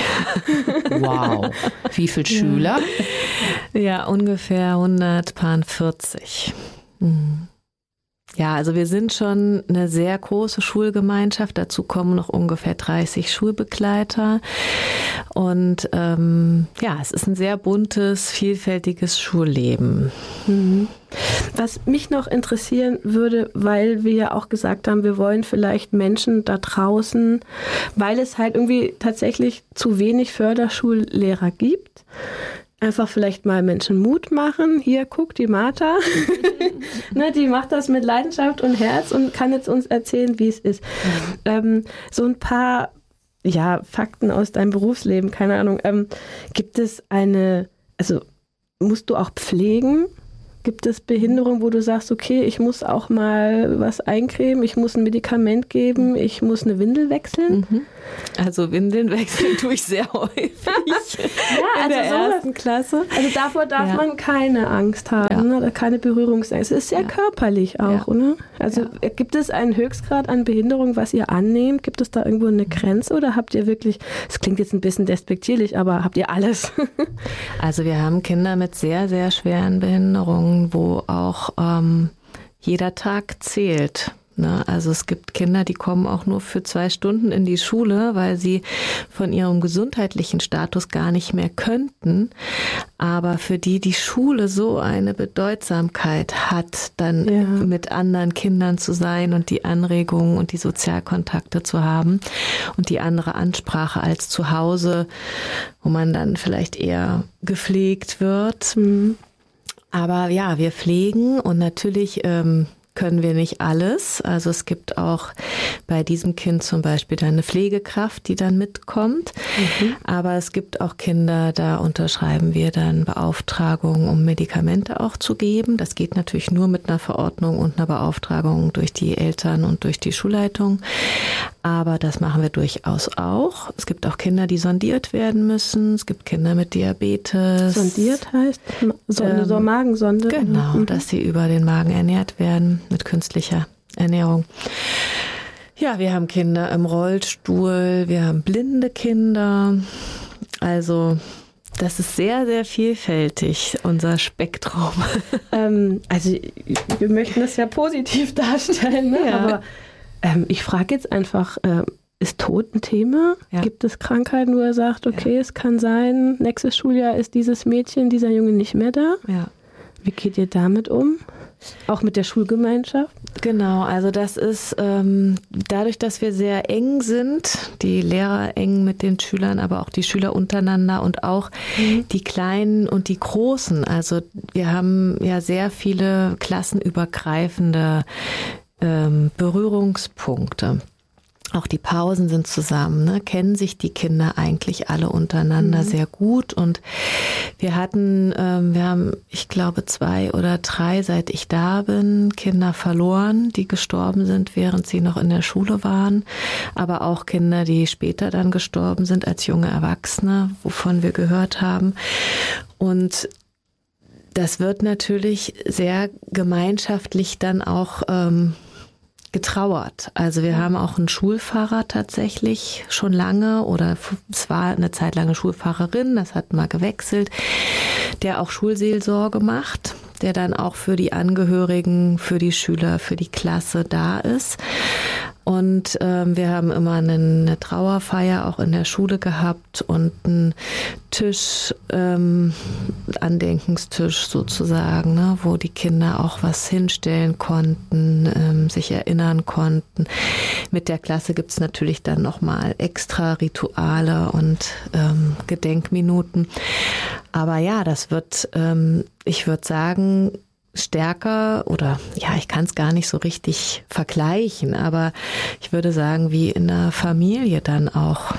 Wow. Wie viele Schüler? Ja, ungefähr 140. Ja, also wir sind schon eine sehr große Schulgemeinschaft. Dazu kommen noch ungefähr 30 Schulbegleiter. Und es ist ein sehr buntes, vielfältiges Schulleben. Was mich noch interessieren würde, weil wir ja auch gesagt haben, wir wollen vielleicht Menschen da draußen, weil es halt irgendwie tatsächlich zu wenig Förderschullehrer gibt, einfach vielleicht mal Menschen Mut machen. Hier, guck, die Martha, ne, die macht das mit Leidenschaft und Herz und kann jetzt uns erzählen, wie es ist. So ein paar Fakten aus deinem Berufsleben, keine Ahnung. Gibt es musst du auch pflegen? Gibt es Behinderung, wo du sagst, okay, ich muss auch mal was eincremen, ich muss ein Medikament geben, ich muss eine Windel wechseln? Also Windeln wechseln tue ich sehr häufig in der ersten Klasse. Also davor darf man keine Angst haben, oder keine Berührungsangst. Es ist sehr körperlich auch, oder? Also gibt es einen Höchstgrad an Behinderung, was ihr annehmt? Gibt es da irgendwo eine Grenze oder habt ihr wirklich, es klingt jetzt ein bisschen despektierlich, aber habt ihr alles? Also wir haben Kinder mit sehr, sehr schweren Behinderungen, wo auch jeder Tag zählt. Ne? Also es gibt Kinder, die kommen auch nur für 2 Stunden in die Schule, weil sie von ihrem gesundheitlichen Status gar nicht mehr könnten. Aber für die Schule so eine Bedeutsamkeit hat, dann mit anderen Kindern zu sein und die Anregungen und die Sozialkontakte zu haben und die andere Ansprache als zu Hause, wo man dann vielleicht eher gepflegt wird. Aber ja, wir pflegen und natürlich können wir nicht alles. Also es gibt auch bei diesem Kind zum Beispiel dann eine Pflegekraft, die dann mitkommt. Aber es gibt auch Kinder, da unterschreiben wir dann Beauftragungen, um Medikamente auch zu geben. Das geht natürlich nur mit einer Verordnung und einer Beauftragung durch die Eltern und durch die Schulleitung. Aber das machen wir durchaus auch. Es gibt auch Kinder, die sondiert werden müssen. Es gibt Kinder mit Diabetes. Sondiert heißt so eine Magensonde? Genau, dass sie über den Magen ernährt werden mit künstlicher Ernährung. Ja, wir haben Kinder im Rollstuhl, wir haben blinde Kinder. Also das ist sehr, sehr vielfältig, unser Spektrum. Also wir möchten das ja positiv darstellen, ne? Aber ich frage jetzt einfach, ist Tod ein Thema? Ja. Gibt es Krankheiten, wo er sagt, okay, es kann sein, nächstes Schuljahr ist dieses Mädchen, dieser Junge nicht mehr da? Ja. Wie geht ihr damit um? Auch mit der Schulgemeinschaft? Genau, also das ist dadurch, dass wir sehr eng sind, die Lehrer eng mit den Schülern, aber auch die Schüler untereinander und auch die Kleinen und die Großen. Also wir haben ja sehr viele klassenübergreifende Berührungspunkte. Auch die Pausen sind zusammen, ne? Kennen sich die Kinder eigentlich alle untereinander sehr gut. Und wir haben, ich glaube, 2 oder 3, seit ich da bin, Kinder verloren, die gestorben sind, während sie noch in der Schule waren. Aber auch Kinder, die später dann gestorben sind als junge Erwachsene, wovon wir gehört haben. Und das wird natürlich sehr gemeinschaftlich dann auch getrauert. Also wir haben auch einen Schulpfarrer tatsächlich schon lange, oder es war eine Zeit lang eine Schulpfarrerin, das hat mal gewechselt, der auch Schulseelsorge macht, der dann auch für die Angehörigen, für die Schüler, für die Klasse da ist. Und wir haben immer eine Trauerfeier auch in der Schule gehabt und einen Tisch, Andenkenstisch sozusagen, ne, wo die Kinder auch was hinstellen konnten, sich erinnern konnten. Mit der Klasse gibt's natürlich dann nochmal extra Rituale und Gedenkminuten. Aber ja, das wird, ich würde sagen, stärker, oder ja, ich kann es gar nicht so richtig vergleichen, aber ich würde sagen, wie in der Familie dann auch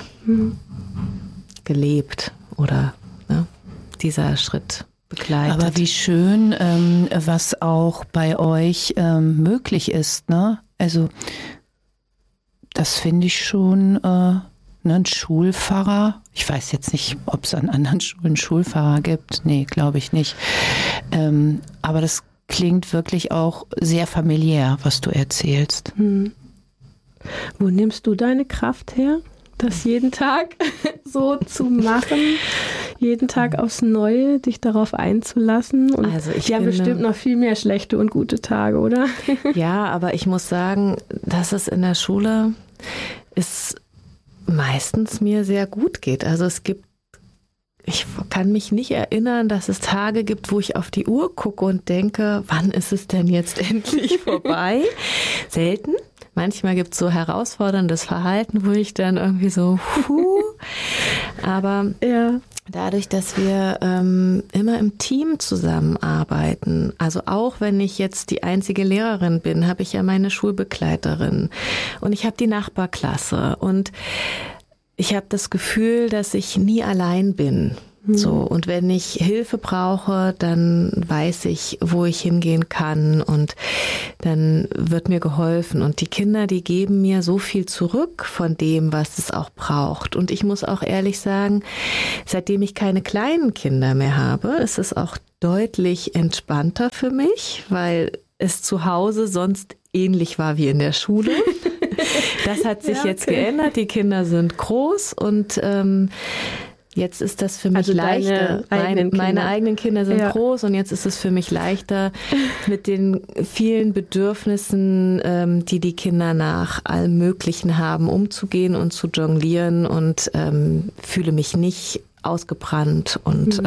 gelebt oder dieser Schritt begleitet. Aber wie schön, was auch bei euch möglich ist, ne? Also das finde ich schon ein Schulpfarrer. Ich weiß jetzt nicht, ob es an anderen Schulen Schulpfarrer gibt. Nee, glaube ich nicht. Aber das klingt wirklich auch sehr familiär, was du erzählst. Wo nimmst du deine Kraft her, das jeden Tag so zu machen? jeden Tag aufs Neue, dich darauf einzulassen. Und also die haben bestimmt noch viel mehr schlechte und gute Tage, oder? Ja, aber ich muss sagen, dass es in der Schule meistens mir sehr gut geht. Also ich kann mich nicht erinnern, dass es Tage gibt, wo ich auf die Uhr gucke und denke, wann ist es denn jetzt endlich vorbei? Selten. Manchmal gibt es so herausforderndes Verhalten, wo ich dann irgendwie so, aber dadurch, dass wir immer im Team zusammenarbeiten, also auch wenn ich jetzt die einzige Lehrerin bin, habe ich ja meine Schulbegleiterin und ich habe die Nachbarklasse und ich habe das Gefühl, dass ich nie allein bin. So, und wenn ich Hilfe brauche, dann weiß ich, wo ich hingehen kann und dann wird mir geholfen. Und die Kinder, die geben mir so viel zurück von dem, was es auch braucht. Und ich muss auch ehrlich sagen, seitdem ich keine kleinen Kinder mehr habe, ist es auch deutlich entspannter für mich, weil es zu Hause sonst ähnlich war wie in der Schule. Das hat sich jetzt geändert. Die Kinder sind groß und jetzt ist das für mich leichter. Meine eigenen Kinder sind groß und jetzt ist es für mich leichter, mit den vielen Bedürfnissen, die die Kinder nach allem Möglichen haben, umzugehen und zu jonglieren und fühle mich nicht ausgebrannt und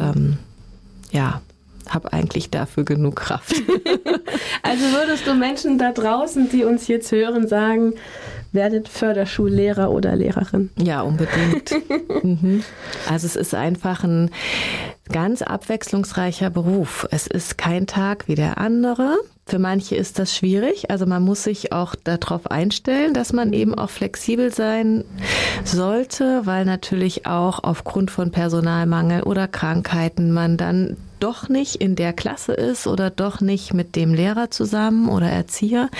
habe eigentlich dafür genug Kraft. Also würdest du Menschen da draußen, die uns jetzt hören, sagen, werdet Förderschullehrer oder Lehrerin? Ja, unbedingt. Also es ist einfach ein ganz abwechslungsreicher Beruf. Es ist kein Tag wie der andere. Für manche ist das schwierig. Also man muss sich auch darauf einstellen, dass man eben auch flexibel sein sollte, weil natürlich auch aufgrund von Personalmangel oder Krankheiten man dann doch nicht in der Klasse ist oder doch nicht mit dem Lehrer zusammen oder Erzieher.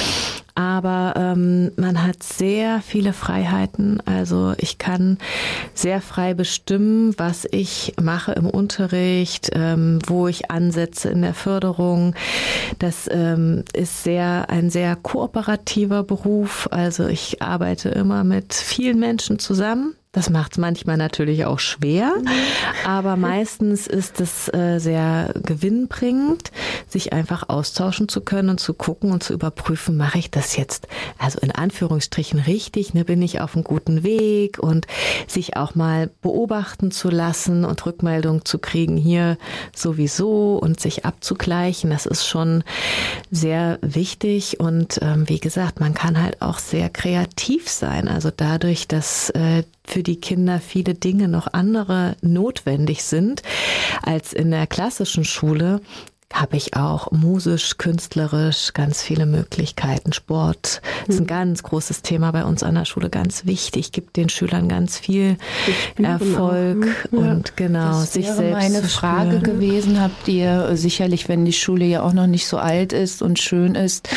Aber man hat sehr viele Freiheiten. Also ich kann sehr frei bestimmen, was ich mache im Unterricht, wo ich ansetze in der Förderung. Das ist ein sehr kooperativer Beruf. Also ich arbeite immer mit vielen Menschen zusammen. Das macht es manchmal natürlich auch schwer, aber meistens ist es sehr gewinnbringend, sich einfach austauschen zu können und zu gucken und zu überprüfen, mache ich das jetzt, also in Anführungsstrichen richtig, ne, bin ich auf einem guten Weg und sich auch mal beobachten zu lassen und Rückmeldung zu kriegen, hier sowieso und sich abzugleichen, das ist schon sehr wichtig und wie gesagt, man kann halt auch sehr kreativ sein, also dadurch, dass für die Kinder viele Dinge noch andere notwendig sind als in der klassischen Schule, habe ich auch musisch, künstlerisch ganz viele Möglichkeiten. Sport ist ein ganz großes Thema bei uns an der Schule, ganz wichtig, gibt den Schülern ganz viel Erfolg und genau, das sich wäre selbst meine zu Frage spüren. gewesen, habt ihr sicherlich, wenn die Schule ja auch noch nicht so alt ist und schön ist,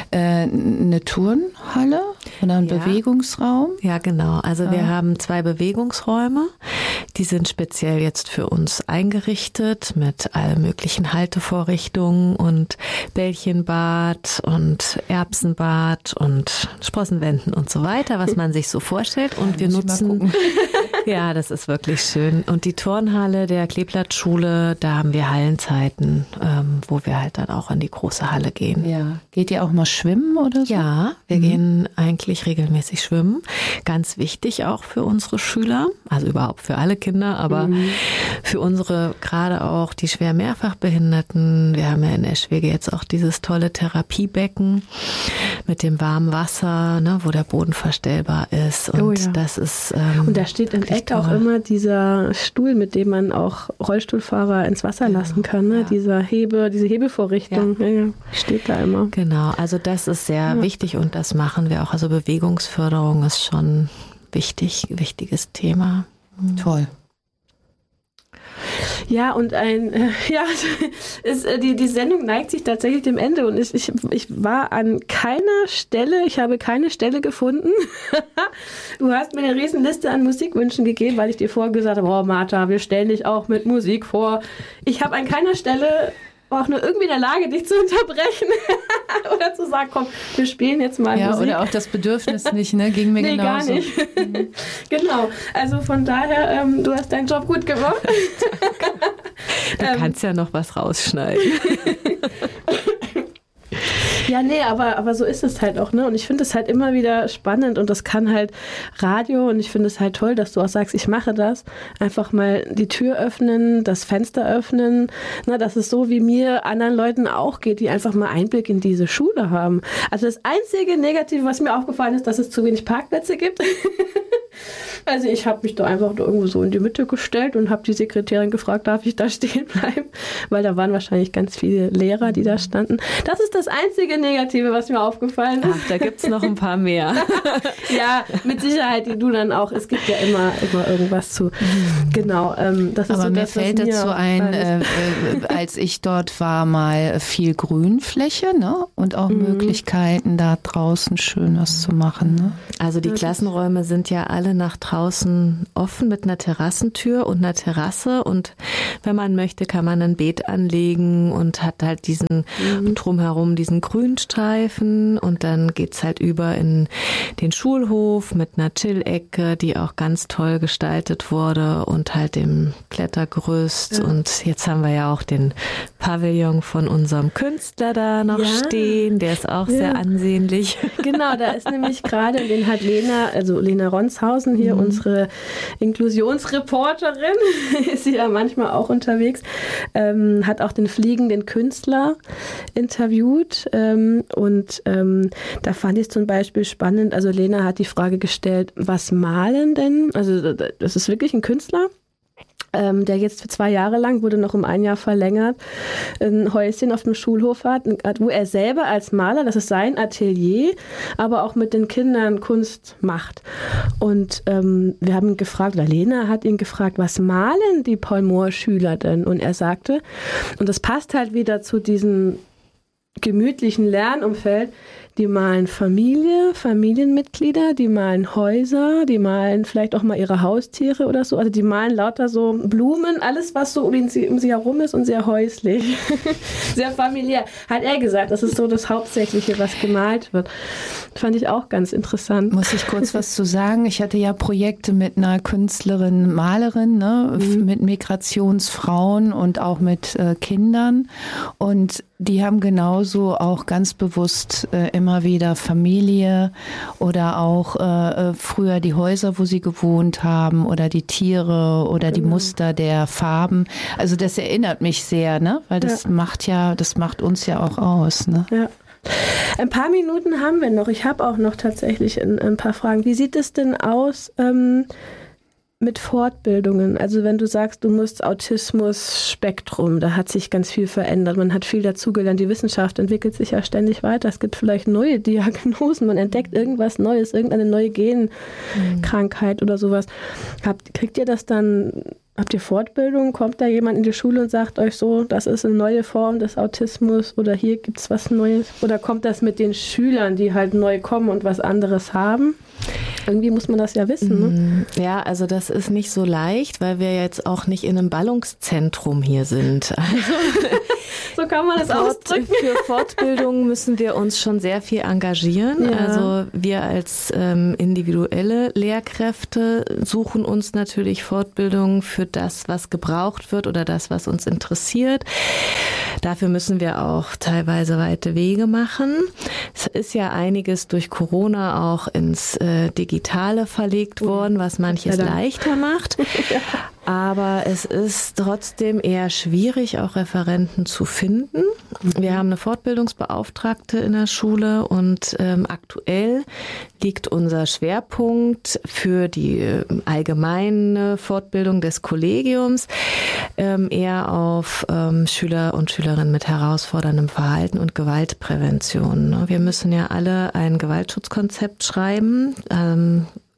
eine Turnhalle oder einen Bewegungsraum? Ja, genau. Also wir haben 2 Bewegungsräume. Die sind speziell jetzt für uns eingerichtet mit allen möglichen Haltevorrichtungen und Bällchenbad und Erbsenbad und Sprossenwänden und so weiter, was man sich so vorstellt. Und wir nutzen, ja, das ist wirklich schön. Und die Turnhalle der Kleeblattschule, da haben wir Hallenzeiten, wo wir halt dann auch in die große Halle gehen. Ja. Geht ihr auch mal schwimmen oder so? Ja, wir gehen eigentlich regelmäßig schwimmen. Ganz wichtig auch für unsere Schüler, also überhaupt für alle Kinder, aber für unsere gerade auch die schwer Mehrfachbehinderten. Wir haben ja in Eschwege jetzt auch dieses tolle Therapiebecken mit dem warmen Wasser, ne, wo der Boden verstellbar ist. Und das ist und da steht im Eck auch immer dieser Stuhl, mit dem man auch Rollstuhlfahrer ins Wasser lassen kann. Ne? Diese Hebevorrichtung steht da immer. Genau, also das ist sehr wichtig und das machen wir auch. Also Bewegungsförderung ist schon wichtiges Thema. Toll. Ja, und die Sendung neigt sich tatsächlich dem Ende und ich war an keiner Stelle, ich habe keine Stelle gefunden. Du hast mir eine Riesenliste an Musikwünschen gegeben, weil ich dir vorher gesagt habe, oh Martha, wir stellen dich auch mit Musik vor. Ich habe an keiner Stelle auch nur irgendwie in der Lage, dich zu unterbrechen oder zu sagen, komm, wir spielen jetzt mal Musik. Oder auch das Bedürfnis nicht, ne? Ging mir genauso. Gar nicht. Genau, also von daher, du hast deinen Job gut gemacht. Du kannst ja noch was rausschneiden. Ja, nee, aber so ist es halt auch, ne? Und ich finde es halt immer wieder spannend und das kann halt Radio und ich finde es halt toll, dass du auch sagst, ich mache das. Einfach mal die Tür öffnen, das Fenster öffnen, ne? Dass es so wie mir anderen Leuten auch geht, die einfach mal Einblick in diese Schule haben. Also das einzige Negative, was mir aufgefallen ist, dass es zu wenig Parkplätze gibt. Also ich habe mich da einfach irgendwo so in die Mitte gestellt und habe die Sekretärin gefragt, darf ich da stehen bleiben? Weil da waren wahrscheinlich ganz viele Lehrer, die da standen. Das ist das einzige Negative, was mir aufgefallen ist. Ach, da gibt es noch ein paar mehr. Ja, mit Sicherheit, die du dann auch. Es gibt ja immer irgendwas zu. Genau. Das ist aber so mir das, fällt dazu ein, als ich dort war, mal viel Grünfläche, ne? Und auch Möglichkeiten, da draußen schön was zu machen. Ne? Also die Klassenräume sind ja alle nach draußen offen mit einer Terrassentür und einer Terrasse. Und wenn man möchte, kann man ein Beet anlegen und hat halt diesen drumherum diesen Grünstreifen. Und dann geht's halt über in den Schulhof mit einer Chill-Ecke, die auch ganz toll gestaltet wurde und halt dem Klettergerüst. Ja. Und jetzt haben wir ja auch den Pavillon von unserem Künstler da noch stehen. Der ist auch sehr ansehnlich. Genau, da ist nämlich gerade, den hat Lena Ronshausen hier, unsere Inklusionsreporterin, ist sie ja manchmal auch unterwegs, hat auch den fliegenden Künstler interviewt und da fand ich es zum Beispiel spannend, also Lena hat die Frage gestellt, was malen denn? Also das ist wirklich ein Künstler, der jetzt für 2 Jahre lang, wurde noch um 1 Jahr verlängert, ein Häuschen auf dem Schulhof hat, wo er selber als Maler, das ist sein Atelier, aber auch mit den Kindern Kunst macht. Und wir haben ihn gefragt, oder Lena hat ihn gefragt, was malen die Paul-Mohr-Schüler denn? Und er sagte, und das passt halt wieder zu diesem gemütlichen Lernumfeld, die malen Familienmitglieder, die malen Häuser, die malen vielleicht auch mal ihre Haustiere oder so. Also die malen lauter so Blumen, alles was so um sie herum ist und sehr häuslich, sehr familiär. Hat er gesagt, das ist so das Hauptsächliche, was gemalt wird. Fand ich auch ganz interessant. Muss ich kurz was zu sagen? Ich hatte ja Projekte mit einer Künstlerin, Malerin, ne, mit Migrationsfrauen und auch mit Kindern und die haben genauso auch ganz bewusst immer wieder Familie oder auch früher die Häuser, wo sie gewohnt haben oder die Tiere oder die Muster der Farben. Also das erinnert mich sehr, ne? Weil das macht uns ja auch aus, ne? Ja. Ein paar Minuten haben wir noch. Ich habe auch noch tatsächlich ein paar Fragen. Wie sieht es denn aus mit Fortbildungen? Also wenn du sagst, du musst Autismus-Spektrum, da hat sich ganz viel verändert. Man hat viel dazugelernt. Die Wissenschaft entwickelt sich ja ständig weiter. Es gibt vielleicht neue Diagnosen. Man entdeckt irgendwas Neues, irgendeine neue Genkrankheit oder sowas. Kriegt ihr das dann? Habt ihr Fortbildung? Kommt da jemand in die Schule und sagt euch so, das ist eine neue Form des Autismus oder hier gibt es was Neues? Oder kommt das mit den Schülern, die halt neu kommen und was anderes haben? Irgendwie muss man das ja wissen, ne? Ja, also das ist nicht so leicht, weil wir jetzt auch nicht in einem Ballungszentrum hier sind. Also so kann man das ausdrücken. Für Fortbildung müssen wir uns schon sehr viel engagieren. Ja. Also wir als individuelle Lehrkräfte suchen uns natürlich Fortbildung für das, was gebraucht wird oder das, was uns interessiert. Dafür müssen wir auch teilweise weite Wege machen. Es ist ja einiges durch Corona auch ins Digitale verlegt worden, was manches leichter macht. Aber es ist trotzdem eher schwierig, auch Referenten zu finden. Wir haben eine Fortbildungsbeauftragte in der Schule und aktuell liegt unser Schwerpunkt für die allgemeine Fortbildung des Kollegiums eher auf Schüler und Schülerinnen mit herausforderndem Verhalten und Gewaltprävention. Wir müssen ja alle ein Gewaltschutzkonzept schreiben.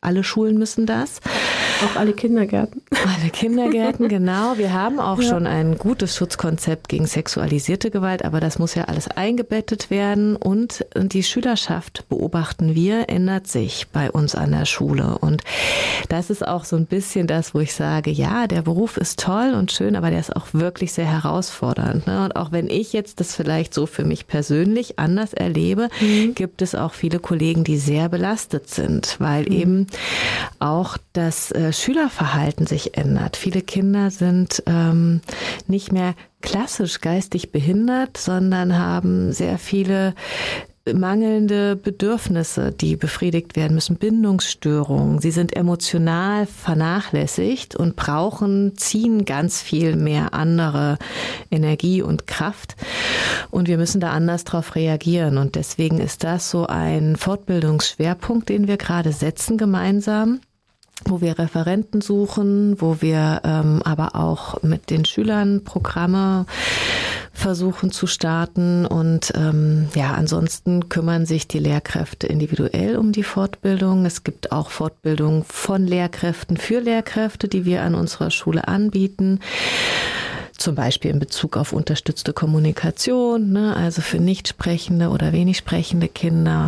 alle Schulen müssen das. Auch alle Kindergärten. Alle Kindergärten, genau. Wir haben auch schon ein gutes Schutzkonzept gegen sexualisierte Gewalt, aber das muss ja alles eingebettet werden. Und die Schülerschaft, beobachten wir, ändert sich bei uns an der Schule. Und das ist auch so ein bisschen das, wo ich sage, ja, der Beruf ist toll und schön, aber der ist auch wirklich sehr herausfordernd. Ne? Und auch wenn ich jetzt das vielleicht so für mich persönlich anders erlebe, gibt es auch viele Kollegen, die sehr belastet sind, weil eben auch das Schülerverhalten sich ändert. Viele Kinder sind nicht mehr klassisch geistig behindert, sondern haben sehr viele mangelnde Bedürfnisse, die befriedigt werden müssen, Bindungsstörungen. Sie sind emotional vernachlässigt und ziehen ganz viel mehr andere Energie und Kraft. Und wir müssen da anders drauf reagieren. Und deswegen ist das so ein Fortbildungsschwerpunkt, den wir gerade setzen gemeinsam, wo wir Referenten suchen, wo wir aber auch mit den Schülern Programme versuchen zu starten. Und ansonsten kümmern sich die Lehrkräfte individuell um die Fortbildung. Es gibt auch Fortbildung von Lehrkräften für Lehrkräfte, die wir an unserer Schule anbieten. Zum Beispiel in Bezug auf unterstützte Kommunikation, ne, also für nicht sprechende oder wenig sprechende Kinder.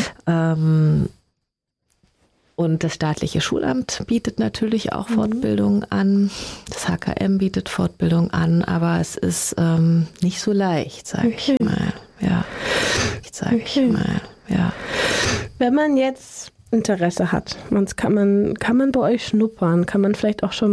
Und das staatliche Schulamt bietet natürlich auch Fortbildung an. Das HKM bietet Fortbildung an, aber es ist nicht so leicht, sage ich mal. Ja, ich mal. Ja. Wenn man jetzt Interesse hat, kann man bei euch schnuppern, kann man vielleicht auch schon